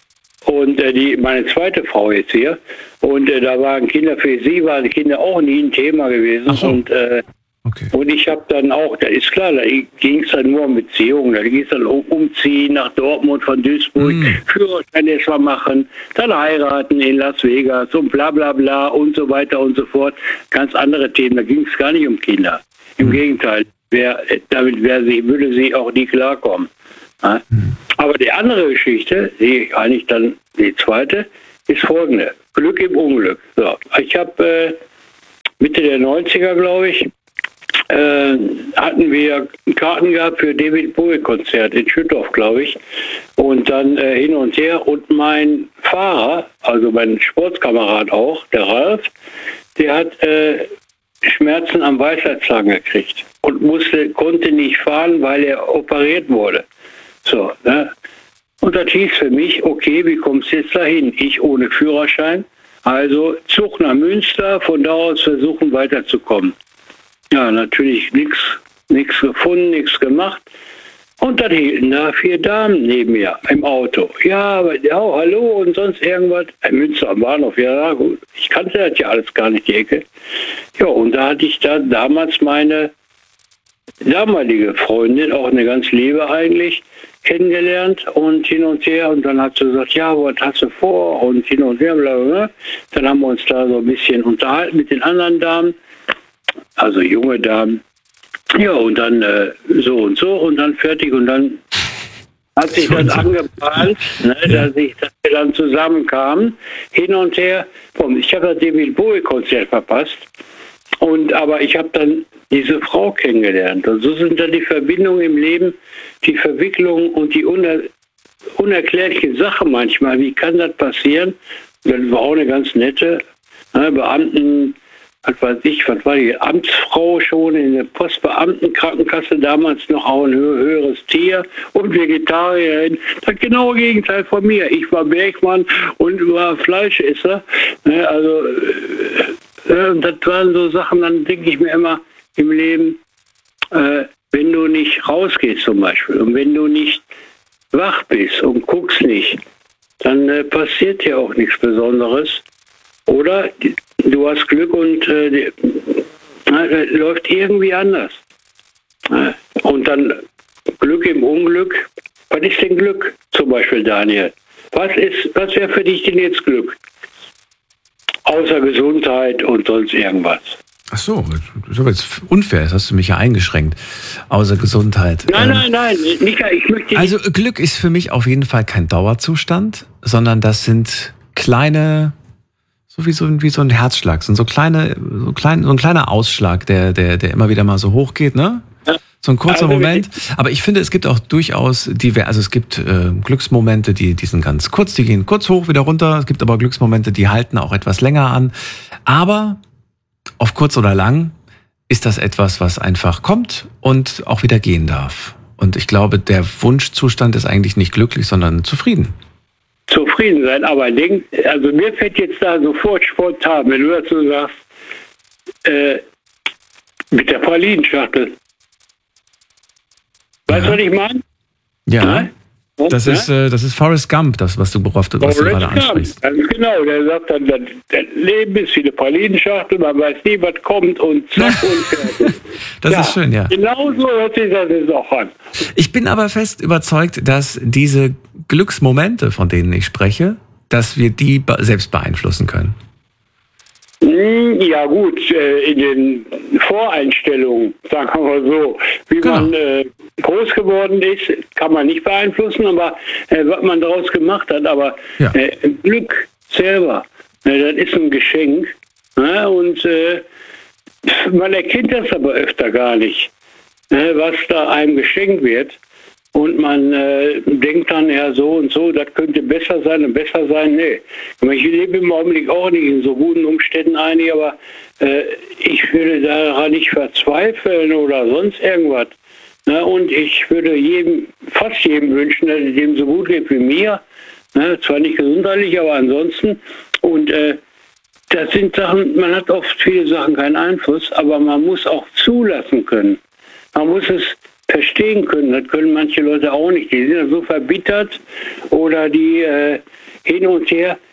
Und äh, die meine zweite Frau jetzt hier. Und äh, da waren Kinder, für sie waren die Kinder auch nie ein Thema gewesen. Ach so. Und äh, Okay. Und ich habe dann auch, da ist klar, da ging es dann nur um Beziehungen, da ging es dann um Umziehen nach Dortmund von Duisburg, mm. Führerschein erstmal machen, dann heiraten in Las Vegas und bla bla bla und so weiter und so fort. Ganz andere Themen, da ging es gar nicht um Kinder. Im mm. Gegenteil, wer, damit wär sie, würde sie auch nie klarkommen. Ja? Mm. Aber die andere Geschichte, die eigentlich dann die zweite, ist folgende. Glück im Unglück. So, ich habe äh, Mitte der neunziger, glaube ich, Äh, hatten wir Karten gehabt für David Bowie-Konzert in Schüttorf, glaube ich. Und dann äh, hin und her. Und mein Fahrer, also mein Sportskamerad auch, der Ralf, der hat äh, Schmerzen am Weisheitszahn gekriegt und musste, konnte nicht fahren, weil er operiert wurde. So, ne? Und das hieß für mich, okay, wie kommst du jetzt dahin? Ich ohne Führerschein, also Zug nach Münster, von da aus versuchen weiterzukommen. Ja, natürlich nichts nichts gefunden, nichts gemacht. Und dann hielten da vier Damen neben mir im Auto. Ja, aber, ja, hallo und sonst irgendwas. In Münster am Bahnhof, ja gut. Ich kannte das ja alles gar nicht, die Ecke. Ja, und da hatte ich dann damals meine damalige Freundin, auch eine ganz liebe eigentlich, kennengelernt und hin und her. Und dann hat sie gesagt, ja, was hast du vor? Und hin und her, bla, bla, bla. Dann haben wir uns da so ein bisschen unterhalten mit den anderen Damen. Also junge Damen. Ja, und dann äh, so und so und dann fertig. Und dann hat sich das angebahnt, ne, ja. dass, ich, dass wir dann zusammenkamen, hin und her. Ich habe das David Bowie-Konzert verpasst. Und, aber ich habe dann diese Frau kennengelernt. Und so sind dann die Verbindungen im Leben, die Verwicklungen und die uner, unerklärliche Sache manchmal. Wie kann das passieren? Das war auch eine ganz nette ne, Beamten. Was weiß ich, was war die Amtsfrau schon in der Postbeamtenkrankenkasse, damals noch auch ein hö- höheres Tier und Vegetarierin. Das genaue Gegenteil von mir. Ich war Bergmann und war Fleischesser. Also, äh, das waren so Sachen, dann denke ich mir immer im Leben, äh, wenn du nicht rausgehst zum Beispiel und wenn du nicht wach bist und guckst nicht, dann äh, passiert ja auch nichts Besonderes. Oder du hast Glück und äh, die, na, läuft irgendwie anders. Und dann Glück im Unglück. Was ist denn Glück zum Beispiel, Daniel? Was ist, was wäre für dich denn jetzt Glück? Außer Gesundheit und sonst irgendwas. Ach so, das ist aber jetzt unfair, das hast du mich ja eingeschränkt. Außer Gesundheit. Nein, ähm, nein, nein, Micha, ich möchte nicht. Also Glück ist für mich auf jeden Fall kein Dauerzustand, sondern das sind kleine... So wie so, wie so ein Herzschlag, sind so kleine, so klein, so ein kleiner Ausschlag, der, der, der immer wieder mal so hoch geht, ne? So ein kurzer also, Moment. Aber ich finde, es gibt auch durchaus diverse, also es gibt äh, Glücksmomente, die, die sind ganz kurz, die gehen kurz hoch, wieder runter. Es gibt aber Glücksmomente, die halten auch etwas länger an. Aber auf kurz oder lang ist das etwas, was einfach kommt und auch wieder gehen darf. Und ich glaube, der Wunschzustand ist eigentlich nicht glücklich, sondern zufrieden. Zufrieden sein, aber denk, also mir fällt jetzt da sofort spontan, wenn du dazu sagst, äh, mit der Pralinenschachtel. Weißt du, ja. was ich meine? Ja. ja. Das ja? ist äh, das ist Forrest Gump, das, was du, worauf du, was du gerade ansprichst. Ganz genau, der sagt dann, das, das Leben ist wie eine Pralinenschachtel, man weiß nie, was kommt und zack und fertig. Das ja, ist schön, ja. Genau so hört sich das jetzt auch an. Ich bin aber fest überzeugt, dass diese Glücksmomente, von denen ich spreche, dass wir die be- selbst beeinflussen können. Ja gut, in den Voreinstellungen, sagen wir mal so, wie genau. man äh, groß geworden ist, kann man nicht beeinflussen, aber äh, was man daraus gemacht hat, aber ja. äh, Glück selber, äh, das ist ein Geschenk äh, und äh, man erkennt das aber öfter gar nicht, äh, was da einem geschenkt wird. Und man äh, denkt dann, ja, so und so, das könnte besser sein und besser sein. Nee, ich lebe im Augenblick auch nicht in so guten Umständen einig, aber äh, ich würde daran nicht verzweifeln oder sonst irgendwas. Ne? Und ich würde jedem, fast jedem wünschen, dass es dem so gut geht wie mir. Ne? Zwar nicht gesundheitlich, aber ansonsten. Und äh, das sind Sachen, man hat oft viele Sachen keinen Einfluss, aber man muss auch zulassen können. Man muss es verstehen können. Das können manche Leute auch nicht. Die sind so verbittert oder die äh, hin und her.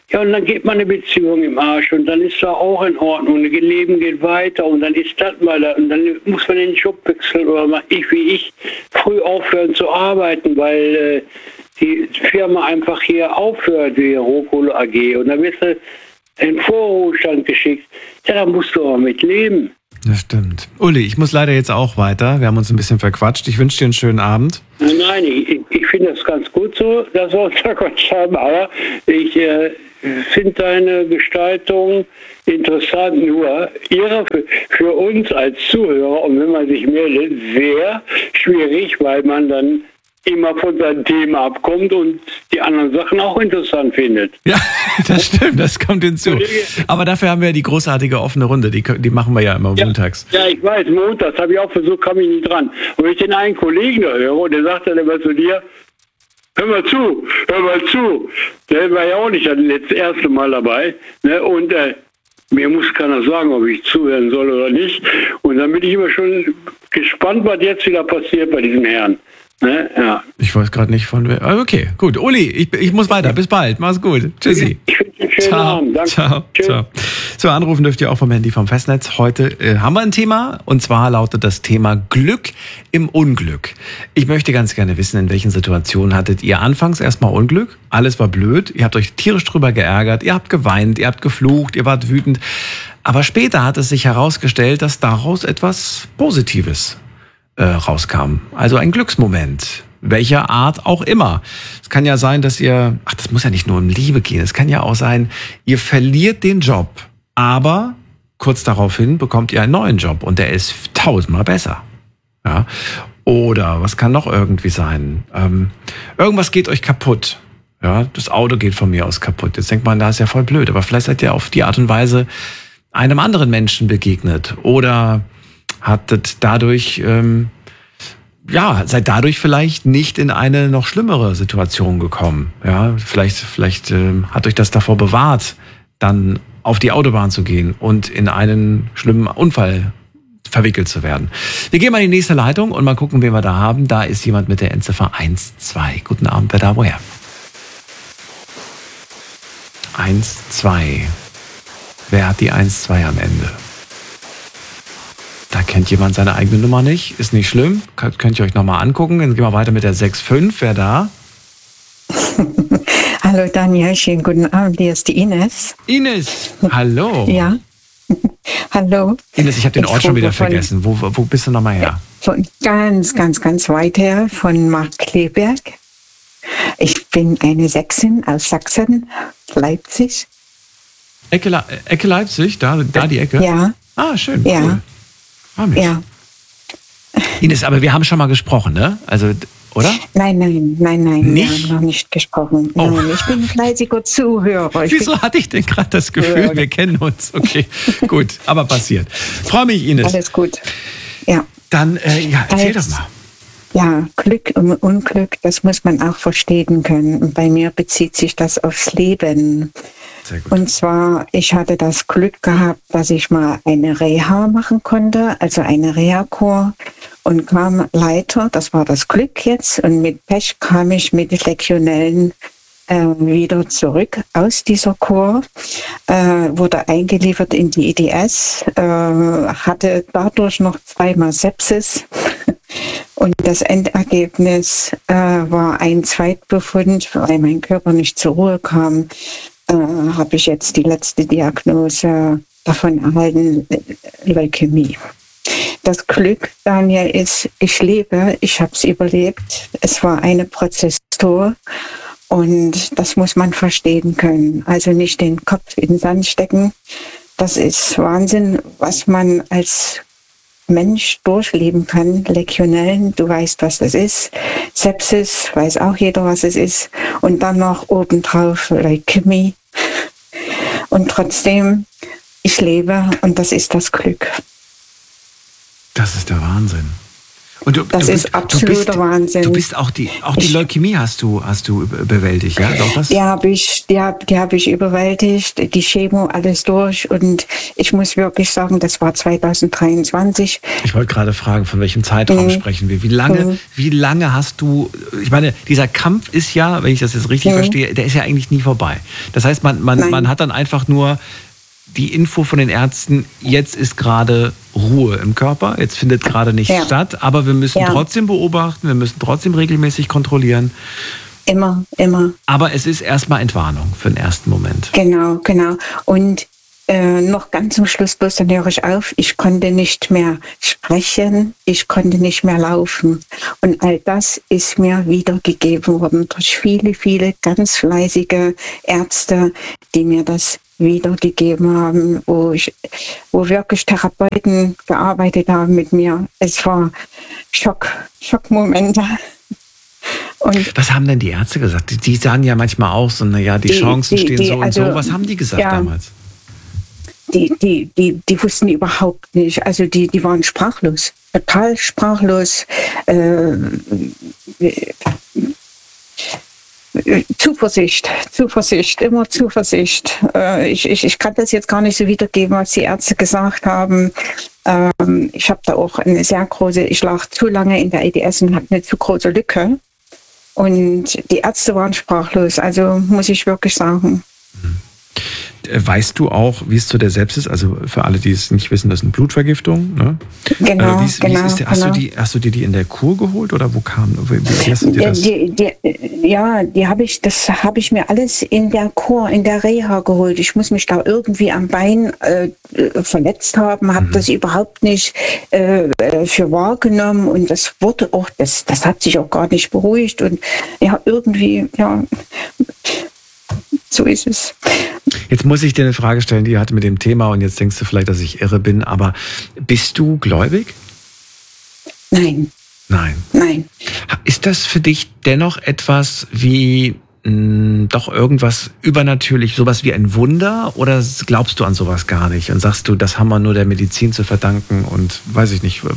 Ja, und dann geht man eine Beziehung im Arsch und dann ist da auch in Ordnung. Und das Leben geht weiter und dann ist das weiter. Und dann muss man den Job wechseln oder ich wie ich früh aufhören zu arbeiten, weil äh, die Firma einfach hier aufhört, wie Rohkohle A G. Und dann wirst du in den Vorruhestand geschickt. Ja, da musst du auch mit leben. Das stimmt. Uli, ich muss leider jetzt auch weiter. Wir haben uns ein bisschen verquatscht. Ich wünsche dir einen schönen Abend. Nein, ich, ich finde das ganz gut so, dass wir uns verquatscht haben, aber ich äh, finde deine Gestaltung interessant, nur ihre für, für uns als Zuhörer und wenn man sich meldet, sehr schwierig, weil man dann immer von seinem Thema abkommt und die anderen Sachen auch interessant findet. Ja, das stimmt, das kommt hinzu. Aber dafür haben wir die großartige offene Runde, die, die machen wir ja immer ja, montags. Ja, ich weiß, montags habe ich auch versucht, kam ich nicht dran. Und wenn ich den einen Kollegen da höre und der sagt dann immer zu dir, hör mal zu, hör mal zu. Der war ja auch nicht das letzte, erste Mal dabei. Ne? Und äh, mir muss keiner sagen, ob ich zuhören soll oder nicht. Und dann bin ich immer schon gespannt, was jetzt wieder passiert bei diesem Herrn. Ne? Ja. Ich weiß gerade nicht von wer. Okay, gut. Uli, ich, ich muss weiter. Bis bald. Mach's gut. Tschüssi. Ich wünsche einen schönen Ciao. Abend. Danke. Ciao. Tschüss. Ciao. So, anrufen dürft ihr auch vom Handy vom Festnetz. Heute äh, haben wir ein Thema und zwar lautet das Thema Glück im Unglück. Ich möchte ganz gerne wissen, in welchen Situationen hattet ihr anfangs erstmal Unglück? Alles war blöd. Ihr habt euch tierisch drüber geärgert. Ihr habt geweint. Ihr habt geflucht. Ihr wart wütend. Aber später hat es sich herausgestellt, dass daraus etwas Positives Äh, rauskam. Also ein Glücksmoment. Welcher Art auch immer. Es kann ja sein, dass ihr, ach, das muss ja nicht nur um Liebe gehen. Es kann ja auch sein, ihr verliert den Job, aber kurz daraufhin bekommt ihr einen neuen Job und der ist tausendmal besser. Ja. Oder was kann noch irgendwie sein? Ähm, irgendwas geht euch kaputt. Ja, das Auto geht von mir aus kaputt. Jetzt denkt man, da ist ja voll blöd. Aber vielleicht seid ihr auf die Art und Weise einem anderen Menschen begegnet. Oder hattet dadurch, ähm, ja, seid dadurch vielleicht nicht in eine noch schlimmere Situation gekommen. Ja, vielleicht, vielleicht ähm, hat euch das davor bewahrt, dann auf die Autobahn zu gehen und in einen schlimmen Unfall verwickelt zu werden. Wir gehen mal in die nächste Leitung und mal gucken, wen wir da haben. Da ist jemand mit der Endziffer eins zwei. Guten Abend, wer da, woher? eins zwei. Wer hat die eins zwei am Ende? Da kennt jemand seine eigene Nummer nicht. Ist nicht schlimm. Könnt, könnt ihr euch nochmal angucken. Dann gehen wir weiter mit der sechs fünf. Wer da? Hallo Daniel, schönen guten Abend. Hier ist die Ines. Ines, hallo. Ja. Hallo. Ines, ich habe den Ich Ort schon wieder rufe von- vergessen. Wo, wo bist du nochmal her? Von ganz, ganz, ganz weit her, von Markkleeberg. Ich bin eine Sächsin aus Sachsen, Leipzig. Ecke, Le- Ecke Leipzig, da, da die Ecke? Ja, Ah, schön, Ja. cool. Freu mich. ja. Ines, aber wir haben schon mal gesprochen, ne? Also, oder? Nein, nein, nein, nein. Nicht? Wir haben noch nicht gesprochen. Oh. Nein, ich bin ein fleißiger Zuhörer. Ich Wieso hatte ich denn gerade das Gefühl, Ja. wir kennen uns? Okay, gut, aber passiert. Freue mich, bin, Ines. alles gut. Ja. Dann, äh, ja, erzähl Als- doch mal. Ja, Glück und Unglück, das muss man auch verstehen können. Und bei mir bezieht sich das aufs Leben. Sehr gut. Und zwar, ich hatte das Glück gehabt, dass ich mal eine Reha machen konnte, also eine Reha-Kur und kam Leiter, das war das Glück jetzt, und mit Pech kam ich mit Legionellen äh, wieder zurück aus dieser Kur, äh, wurde eingeliefert in die I D S, äh, hatte dadurch noch zweimal Sepsis. Und das Endergebnis äh, war ein Zweitbefund, weil mein Körper nicht zur Ruhe kam, äh, habe ich jetzt die letzte Diagnose davon erhalten, Leukämie. Das Glück, Daniel, ist, ich lebe, ich habe es überlebt. Es war eine Prozessur und das muss man verstehen können. Also nicht den Kopf in den Sand stecken. Das ist Wahnsinn, was man als Mensch durchleben kann. Legionellen, du weißt, was das ist. Sepsis, weiß auch jeder, was es ist. Und dann noch obendrauf Leukämie. Und trotzdem, ich lebe und das ist das Glück. Das ist der Wahnsinn. Und du, das du, ist absoluter du bist, Wahnsinn. Du bist auch die, auch die ich, Leukämie hast du, hast du bewältigt, ja? Ist auch das? Die habe ich, die hab, die hab ich überwältigt, die Chemo, alles durch. Und ich muss wirklich sagen, das war zwanzig dreiundzwanzig. Ich wollte gerade fragen, von welchem Zeitraum mhm. sprechen wir? Wie lange, mhm. wie lange hast du, ich meine, dieser Kampf ist ja, wenn ich das jetzt richtig mhm. verstehe, der ist ja eigentlich nie vorbei. Das heißt, man, man, man hat dann einfach nur die Info von den Ärzten, jetzt ist gerade Ruhe im Körper, jetzt findet gerade nichts ja. statt, aber wir müssen ja. trotzdem beobachten, wir müssen trotzdem regelmäßig kontrollieren. Immer, immer. Aber es ist erstmal Entwarnung für den ersten Moment. Genau, genau. Und äh, noch ganz zum Schluss, bloß dann höre ich auf, ich konnte nicht mehr sprechen, ich konnte nicht mehr laufen. Und all das ist mir wiedergegeben worden durch viele, viele ganz fleißige Ärzte, die mir das wiedergegeben haben, wo ich, wo wirklich Therapeuten gearbeitet haben mit mir. Es war Schock, Schockmomente. Und was haben denn die Ärzte gesagt? Die, die sagen ja manchmal auch so, naja, die, die Chancen die, stehen die, so also, und so. Was haben die gesagt ja, damals? Die, die, die, die wussten überhaupt nicht. Also die, die waren sprachlos, total sprachlos. Äh, Zuversicht, Zuversicht, immer Zuversicht. Äh, ich, ich, ich kann das jetzt gar nicht so wiedergeben, was die Ärzte gesagt haben. Ähm, ich habe da auch eine sehr große, ich lag zu lange in der E D S und habe eine zu große Lücke. Und die Ärzte waren sprachlos, also muss ich wirklich sagen. Weißt du auch, wie es zu der selbst ist? Also für alle, die es nicht wissen, das ist eine Blutvergiftung. Ne? Genau, äh, wie ist, genau, wie ist der, hast, genau. Du die, hast du dir die in der Kur geholt oder wo kam? Wie, wie hast du dir das? Die, die, die, ja, die habe ich, das habe ich mir alles in der Kur, in der Reha geholt. Ich muss mich da irgendwie am Bein äh, verletzt haben, habe mhm. das überhaupt nicht äh, für wahrgenommen und das wurde auch, das, das hat sich auch gar nicht beruhigt und ja, irgendwie, ja, so ist es. Jetzt muss ich dir eine Frage stellen, die hat mit dem Thema und jetzt denkst du vielleicht, dass ich irre bin, aber bist du gläubig? Nein. Nein. Nein. Ist das für dich dennoch etwas wie mh, doch irgendwas übernatürlich, sowas wie ein Wunder oder glaubst du an sowas gar nicht und sagst du, das haben wir nur der Medizin zu verdanken und weiß ich nicht.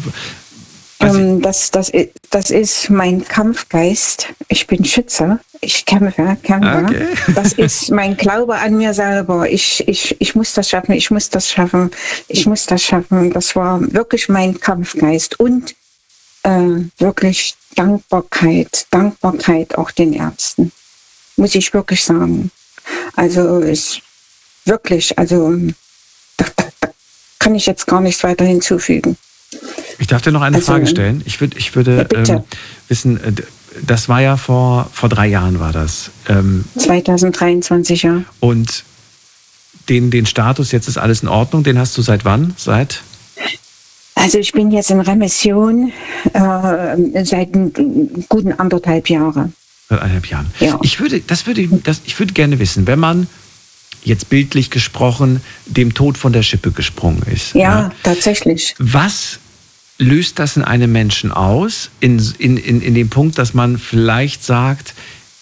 Ähm, das, das, das ist mein Kampfgeist. Ich bin Schütze. Ich kämpfe, kämpfe. Okay. Das ist mein Glaube an mir selber. Ich, ich, ich muss das schaffen, ich muss das schaffen, ich muss das schaffen. Das war wirklich mein Kampfgeist und äh, wirklich Dankbarkeit, Dankbarkeit auch den Ärzten. Muss ich wirklich sagen. Also ist wirklich, also da, da, da kann ich jetzt gar nichts weiter hinzufügen. Ich darf dir noch eine also, Frage stellen. Ich, würd, ich würde ja, ähm, wissen, das war ja vor, vor drei Jahren war das. Ähm, zwanzig dreiundzwanzig, ja. Und den, den Status, jetzt ist alles in Ordnung, den hast du seit wann? Seit? Also ich bin jetzt in Remission äh, seit guten anderthalb Jahren. Seit eineinhalb Jahren. Ja. Ich würde, das würde, das, ich würde gerne wissen, wenn man jetzt bildlich gesprochen, dem Tod von der Schippe gesprungen ist. Ja, ja, tatsächlich. Was löst das in einem Menschen aus, in, in, in, in dem Punkt, dass man vielleicht sagt,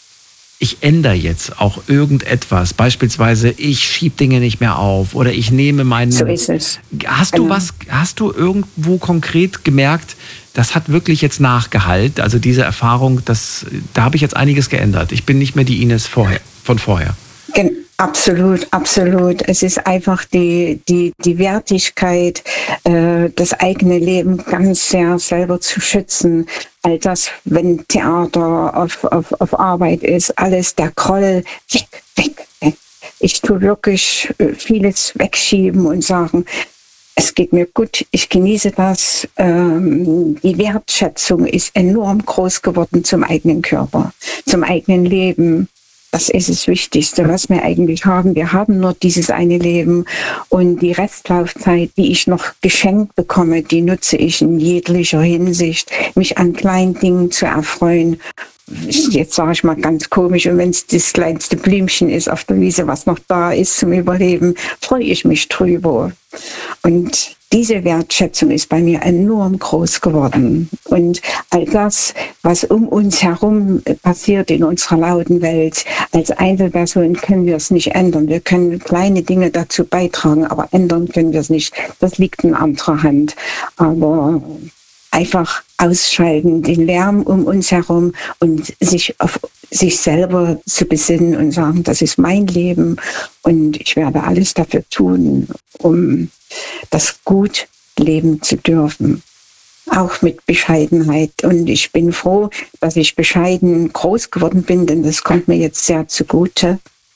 ich ändere jetzt auch irgendetwas, beispielsweise ich schiebe Dinge nicht mehr auf oder ich nehme meinen... So ist es. Hast genau. du was, hast du irgendwo konkret gemerkt, das hat wirklich jetzt Nachgehalt, also diese Erfahrung, das, da habe ich jetzt einiges geändert. Ich bin nicht mehr die Ines vorher, von vorher. Gen- Absolut, absolut. Es ist einfach die, die, die Wertigkeit, äh, das eigene Leben ganz sehr selber zu schützen. All das, wenn Theater auf, auf, auf Arbeit ist, alles der Groll, weg, weg, weg. Ich tue wirklich vieles wegschieben und sagen, es geht mir gut, ich genieße das. Ähm, die Wertschätzung ist enorm groß geworden zum eigenen Körper, zum eigenen Leben. Das ist das Wichtigste, was wir eigentlich haben. Wir haben nur dieses eine Leben und die Restlaufzeit, die ich noch geschenkt bekomme, die nutze ich in jeglicher Hinsicht, mich an kleinen Dingen zu erfreuen. Jetzt sage ich mal ganz komisch, und wenn es das kleinste Blümchen ist auf der Wiese, was noch da ist zum Überleben, freue ich mich drüber. Und diese Wertschätzung ist bei mir enorm groß geworden. Und all das, was um uns herum passiert in unserer lauten Welt, als Einzelperson können wir es nicht ändern. Wir können kleine Dinge dazu beitragen, aber ändern können wir es nicht. Das liegt in anderer Hand. Aber einfach ausschalten, den Lärm um uns herum und sich auf sich selber zu besinnen und sagen, das ist mein Leben und ich werde alles dafür tun, um das gut leben zu dürfen. Auch mit Bescheidenheit. Und ich bin froh, dass ich bescheiden groß geworden bin, denn das kommt mir jetzt sehr zugute.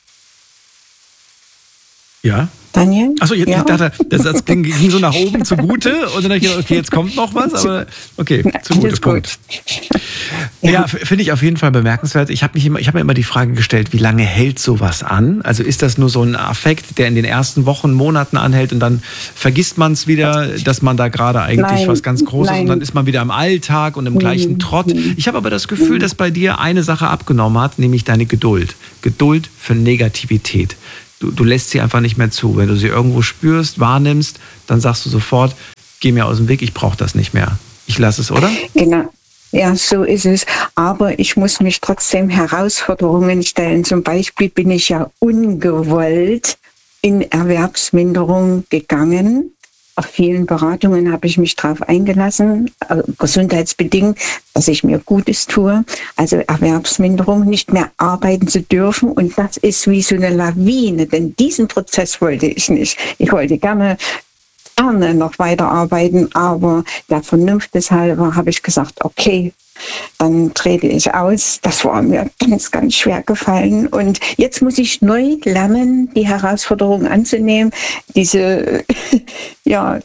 Ja. Daniel? Achso, ich, ja? ich dachte, der Satz ging, ging so nach oben zugute und dann dachte ich, okay, jetzt kommt noch was, aber okay, zugute, Punkt. Ja, ja finde ich auf jeden Fall bemerkenswert. Ich habe hab mir immer die Frage gestellt, wie lange hält sowas an? Also ist das nur so ein Affekt, der in den ersten Wochen, Monaten anhält und dann vergisst man es wieder, dass man da gerade eigentlich nein, was ganz Großes nein. und dann ist man wieder im Alltag und im gleichen Trott. Ich habe aber das Gefühl, dass bei dir eine Sache abgenommen hat, nämlich deine Geduld. Geduld für Negativität. Du, du lässt sie einfach nicht mehr zu. Wenn du sie irgendwo spürst, wahrnimmst, dann sagst du sofort, geh mir aus dem Weg, ich brauche das nicht mehr. Ich lasse es, oder? Genau. Ja, so ist es. Aber ich muss mich trotzdem Herausforderungen stellen. Zum Beispiel bin ich ja ungewollt in Erwerbsminderung gegangen. Auf vielen Beratungen habe ich mich darauf eingelassen, äh, gesundheitsbedingt, dass ich mir Gutes tue. Also Erwerbsminderung, nicht mehr arbeiten zu dürfen. Und das ist wie so eine Lawine, denn diesen Prozess wollte ich nicht. Ich wollte gerne, gerne noch weiterarbeiten, aber der Vernunft deshalb habe ich gesagt, okay, dann trete ich aus. Das war mir ganz, ganz schwer gefallen. Und jetzt muss ich neu lernen, die Herausforderung anzunehmen. Diese, ja,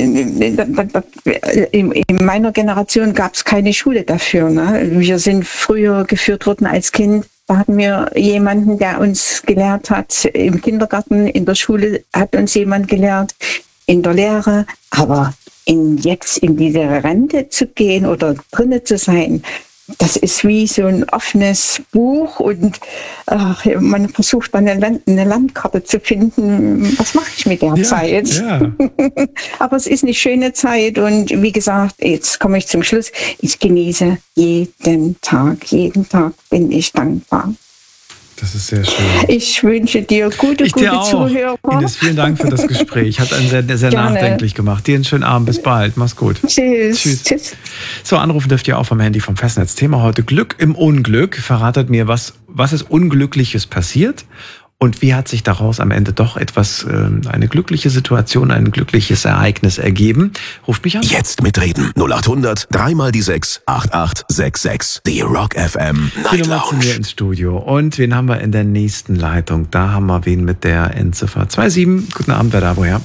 in, in meiner Generation gab es keine Schule dafür. Ne? Wir sind früher geführt worden als Kind. Da hatten wir jemanden, der uns gelehrt hat. Im Kindergarten, in der Schule hat uns jemand gelehrt, in der Lehre. Aber in jetzt in diese Rente zu gehen oder drinnen zu sein, das ist wie so ein offenes Buch und ach, man versucht dann eine, Land, eine Landkarte zu finden. Was mache ich mit der ja, Zeit? Ja. Aber es ist eine schöne Zeit und wie gesagt, jetzt komme ich zum Schluss. Ich genieße jeden Tag, jeden Tag bin ich dankbar. Das ist sehr schön. Ich wünsche dir gute, ich gute dir auch. Zuhörer. Ines, vielen Dank für das Gespräch. Hat einen sehr, sehr nachdenklich gemacht. Dir einen schönen Abend. Bis bald. Mach's gut. Tschüss. Tschüss. Tschüss. So, anrufen dürft ihr auch vom Handy vom Festnetz. Thema heute Glück im Unglück. Verratet mir, was, was ist Unglückliches passiert? Und wie hat sich daraus am Ende doch etwas, äh, eine glückliche Situation, ein glückliches Ereignis ergeben? Ruft mich an. Jetzt mitreden. null acht hundert, dreimal die sechs, acht acht sechs sechs. Die Rock F M Night Lounge. Wir ins Studio. Und wen haben wir in der nächsten Leitung? Da haben wir wen mit der Endziffer zwei sieben. Guten Abend, wer da, woher?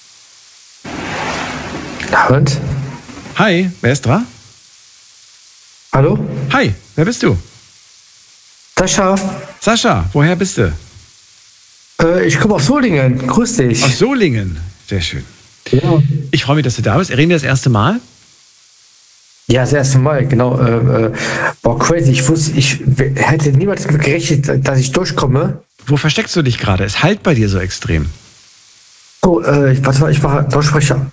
Abend. Hi, wer ist dran? Hallo? Hi, wer bist du? Sascha. Sascha, woher bist du? Ich komme aus Solingen. Grüß dich. Aus Solingen. Sehr schön. Ja. Ich freue mich, dass du da bist. Reden wir das erste Mal? Ja, das erste Mal, genau. Äh, boah, crazy. Ich wusste, ich hätte niemals damit gerechnet, dass ich durchkomme. Wo versteckst du dich gerade? Es halt bei dir so extrem. Oh, äh, warte mal, ich mache Lautsprecher.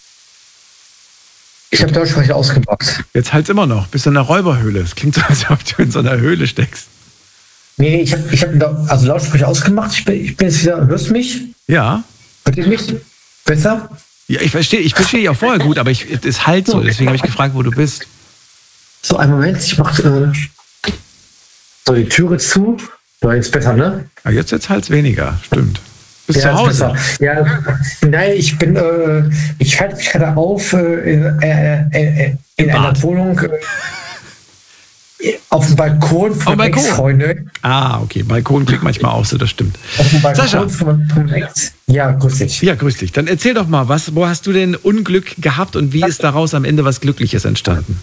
Ich habe Lautsprecher ausgemacht. Jetzt halt's immer noch. Bist du in einer Räuberhöhle. Es klingt so, als ob du in so einer Höhle steckst. Nee, nee, ich habe ich hab also Lautsprecher ausgemacht. Ich bin, ich bin jetzt wieder. Hörst du mich? Ja. Hört ihr mich? Besser? Ja, ich verstehe ich verstehe dich auch vorher gut, aber ich, es halt so. Deswegen habe ich gefragt, wo du bist. So, einen Moment. Ich mache äh, so die Türe zu. So, jetzt besser, ne? Ja, jetzt jetzt halt's weniger. Stimmt. Bist ja, zu Hause? Ja, nein, ich bin, äh, ich halte mich gerade auf äh, in, äh, äh, in einer Wohnung. Äh, Auf dem Balkon von meiner Ex-Freundin. Ah, okay. Balkon klingt manchmal auch so, das stimmt. Auf dem Balkon Sascha. von, von Ex. Ja, grüß dich. Ja, grüß dich. Dann erzähl doch mal, was, wo hast du denn Unglück gehabt und wie ist daraus am Ende was Glückliches entstanden?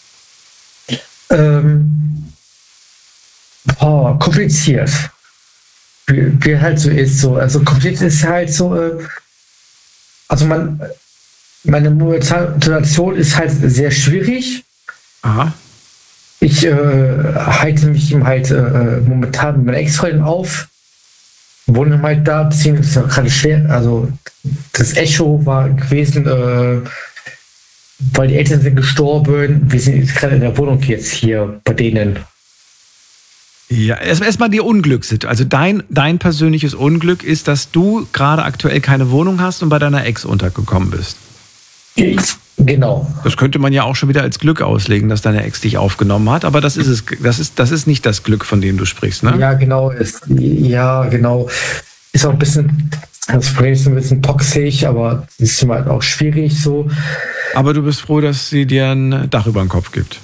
Ähm, oh, kompliziert. Wie, wie halt so ist. So. Also kompliziert ist halt so, äh, also man, meine momentane Situation ist halt sehr schwierig. Aha. Ich äh, halte mich eben halt äh, momentan mit meiner Ex-Freundin auf, wohne halt da, beziehungsweise gerade schwer, also das Echo war gewesen, äh, weil die Eltern sind gestorben, wir sind jetzt gerade in der Wohnung jetzt hier bei denen. Ja, erstmal erst die Unglückssituation. Also dein, dein persönliches Unglück ist, dass du gerade aktuell keine Wohnung hast und bei deiner Ex untergekommen bist. Genau. Das könnte man ja auch schon wieder als Glück auslegen, dass deine Ex dich aufgenommen hat, aber das ist es, das ist, das ist nicht das Glück, von dem du sprichst, ne? Ja, genau. Ist, ja, genau. Ist auch ein bisschen, das Problem ist ein bisschen toxisch, aber ist halt auch schwierig so. Aber du bist froh, dass sie dir ein Dach über den Kopf gibt.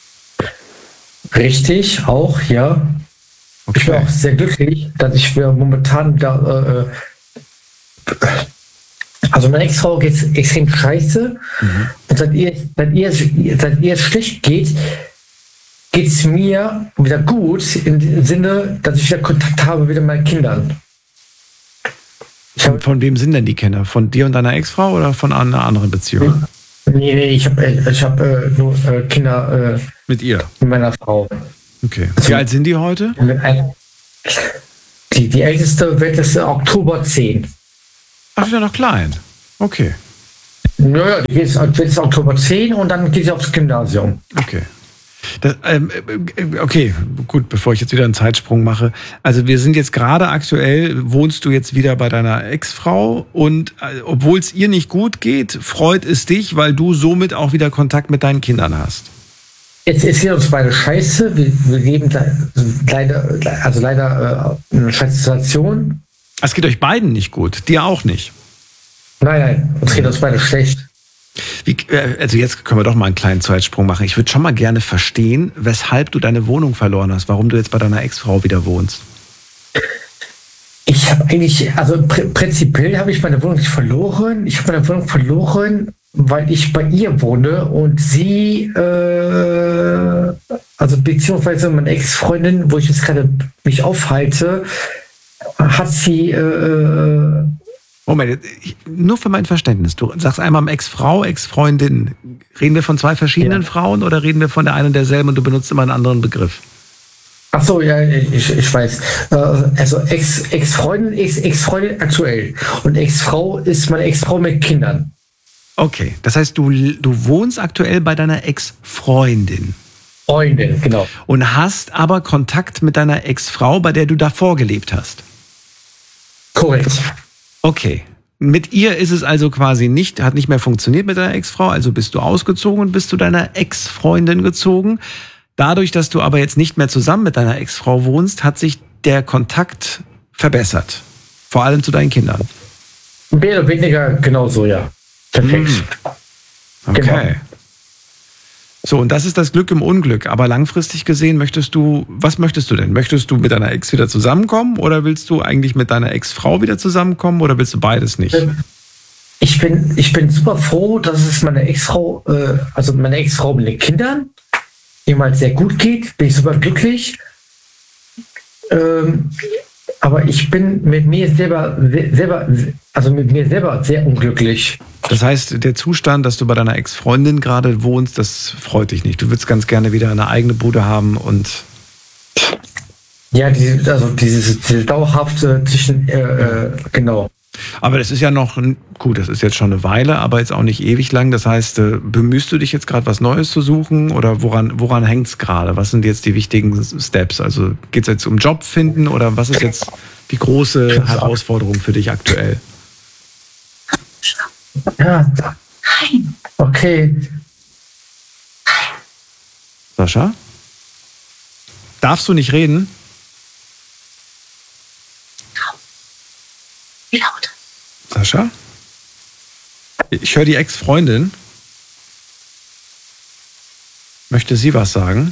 Richtig, auch, ja. Okay. Ich bin auch sehr glücklich, dass ich momentan da, äh, also meine Ex-Frau geht es extrem scheiße. Mhm. Und seit ihr, seit, ihr, seit ihr es schlecht geht, geht es mir wieder gut, im Sinne, dass ich wieder Kontakt habe mit meinen Kindern. Von, von wem sind denn die Kinder? Von dir und deiner Ex-Frau oder von einer anderen Beziehung? Nee, nee, ich habe ich hab, äh, nur äh, Kinder äh, mit ihr? Mit meiner Frau. Okay. Wie alt sind die heute? Die, die älteste wird es Oktober zehn. Ach, ist ja noch klein. Okay. Naja, die geht jetzt Oktober zehn und dann geht sie aufs Gymnasium. Okay. Das, ähm, okay, gut, bevor ich jetzt wieder einen Zeitsprung mache. Also wir sind jetzt gerade aktuell, wohnst du jetzt wieder bei deiner Ex-Frau und äh, obwohl es ihr nicht gut geht, freut es dich, weil du somit auch wieder Kontakt mit deinen Kindern hast. Jetzt ist hier uns beide scheiße. Wir, wir leben leider, also leider äh, eine scheiße Situation. Es geht euch beiden nicht gut, dir auch nicht. Nein, nein, uns geht uns beide schlecht. Wie, also jetzt können wir doch mal einen kleinen Zeitsprung machen. Ich würde schon mal gerne verstehen, weshalb du deine Wohnung verloren hast, warum du jetzt bei deiner Ex-Frau wieder wohnst. Ich habe eigentlich, also pr- prinzipiell habe ich meine Wohnung nicht verloren. Ich habe meine Wohnung verloren, weil ich bei ihr wohne und sie, äh, also beziehungsweise meine Ex-Freundin, wo ich jetzt gerade mich aufhalte, hat sie... Äh, Moment, nur für mein Verständnis. Du sagst einmal Ex-Frau, Ex-Freundin. Reden wir von zwei verschiedenen ja. Frauen oder reden wir von der einen und derselben und du benutzt immer einen anderen Begriff? Ach so, ja, ich, ich weiß. Also Ex, Ex-Freundin ist Ex-Freundin aktuell und Ex-Frau ist meine Ex-Frau mit Kindern. Okay, das heißt, du, du wohnst aktuell bei deiner Ex-Freundin. Freundin, genau. Und hast aber Kontakt mit deiner Ex-Frau, bei der du davor gelebt hast. Korrekt. Okay. Mit ihr ist es also quasi nicht, hat nicht mehr funktioniert mit deiner Ex-Frau, also bist du ausgezogen und bist zu deiner Ex-Freundin gezogen. Dadurch, dass du aber jetzt nicht mehr zusammen mit deiner Ex-Frau wohnst, hat sich der Kontakt verbessert. Vor allem zu deinen Kindern. Mehr oder weniger genauso, ja. Perfekt. Hm. Okay. Genau. So, und das ist das Glück im Unglück. Aber langfristig gesehen möchtest du, was möchtest du denn? Möchtest du mit deiner Ex wieder zusammenkommen oder willst du eigentlich mit deiner Ex-Frau wieder zusammenkommen oder willst du beides nicht? Ich bin, ich bin super froh, dass es meine Ex-Frau, äh, also meine Ex-Frau mit den Kindern, ihm halt sehr gut geht. Bin ich super glücklich. Ähm, aber ich bin mit mir selber, selber, also mit mir selber sehr unglücklich. Das heißt, der Zustand, dass du bei deiner Ex-Freundin gerade wohnst, das freut dich nicht. Du würdest ganz gerne wieder eine eigene Bude haben und... Ja, die, also dieses, dieses dauerhafte zwischen, äh, äh, genau. Aber das ist ja noch, gut, das ist jetzt schon eine Weile, aber jetzt auch nicht ewig lang. Das heißt, bemühst du dich jetzt gerade was Neues zu suchen oder woran, woran hängt es gerade? Was sind jetzt die wichtigen Steps? Also geht es jetzt um Job finden oder was ist jetzt die große Herausforderung für dich aktuell? Ja, okay. Sascha? Darfst du nicht reden? Wie laut? Sascha? Ich höre die Ex-Freundin. Möchte sie was sagen?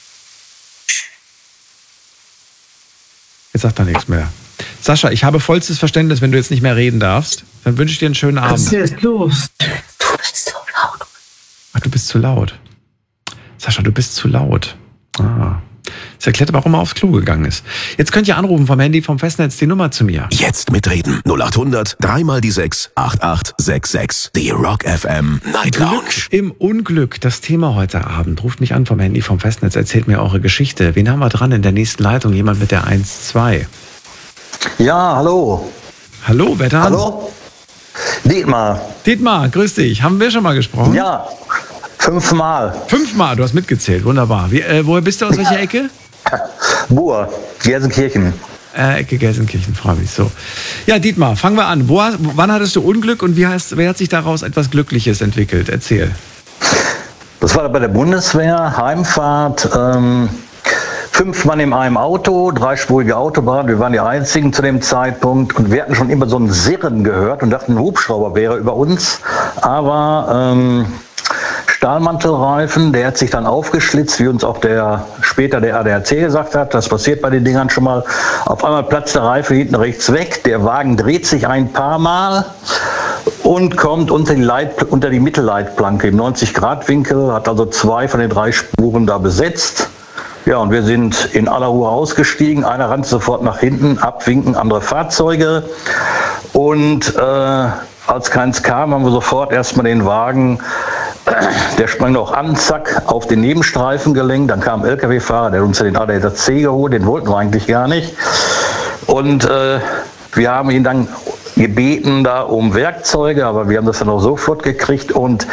Jetzt sagt er nichts mehr. Sascha, ich habe vollstes Verständnis, wenn du jetzt nicht mehr reden darfst. Dann wünsche ich dir einen schönen Abend. Was ist jetzt los? Du bist zu laut. Ach, du bist zu laut. Sascha, du bist zu laut. Ah. Das erklärt aber, warum er aufs Klo gegangen ist. Jetzt könnt ihr anrufen vom Handy, vom Festnetz, die Nummer zu mir. Jetzt mitreden. null acht hundert, dreimal die sechs, acht acht sechs sechs. Die Rock F M Night Lounge. Glück im Unglück, das Thema heute Abend. Ruft mich an vom Handy, vom Festnetz, erzählt mir eure Geschichte. Wen haben wir dran in der nächsten Leitung? Jemand mit der eins zwei. Ja, hallo. Hallo, wer da? Hallo? Dietmar. Dietmar, grüß dich. Haben wir schon mal gesprochen? Ja, fünfmal. Fünfmal, du hast mitgezählt, wunderbar. Wie, äh, woher bist du, aus welcher Ecke? Buhr, Gelsenkirchen. Äh, Ecke Gelsenkirchen, freue mich. So. Ja, Dietmar, fangen wir an. Wo, wann hattest du Unglück und wie heißt, wer hat sich daraus etwas Glückliches entwickelt? Erzähl. Das war bei der Bundeswehr, Heimfahrt, ähm, fünf Mann in einem Auto, dreispurige Autobahn, wir waren die einzigen zu dem Zeitpunkt und wir hatten schon immer so ein Sirren gehört und dachten, ein Hubschrauber wäre über uns, aber ähm, Stahlmantelreifen, der hat sich dann aufgeschlitzt, wie uns auch der später der A D A C gesagt hat, das passiert bei den Dingern schon mal, auf einmal platzt der Reifen hinten rechts weg, der Wagen dreht sich ein paar Mal und kommt unter die, Leit, unter die Mittelleitplanke im neunzig Grad Winkel, hat also zwei von den drei Spuren da besetzt. Ja, und wir sind in aller Ruhe ausgestiegen. Einer rannte sofort nach hinten, abwinken andere Fahrzeuge. Und äh, als keins kam, haben wir sofort erstmal den Wagen, äh, der sprang noch an, zack, auf den Nebenstreifen gelenkt. Dann kam ein L K W-Fahrer, der hat uns den A D A C geholt, den wollten wir eigentlich gar nicht. Und äh, wir haben ihn dann gebeten da um Werkzeuge, aber wir haben das dann auch so flott gekriegt und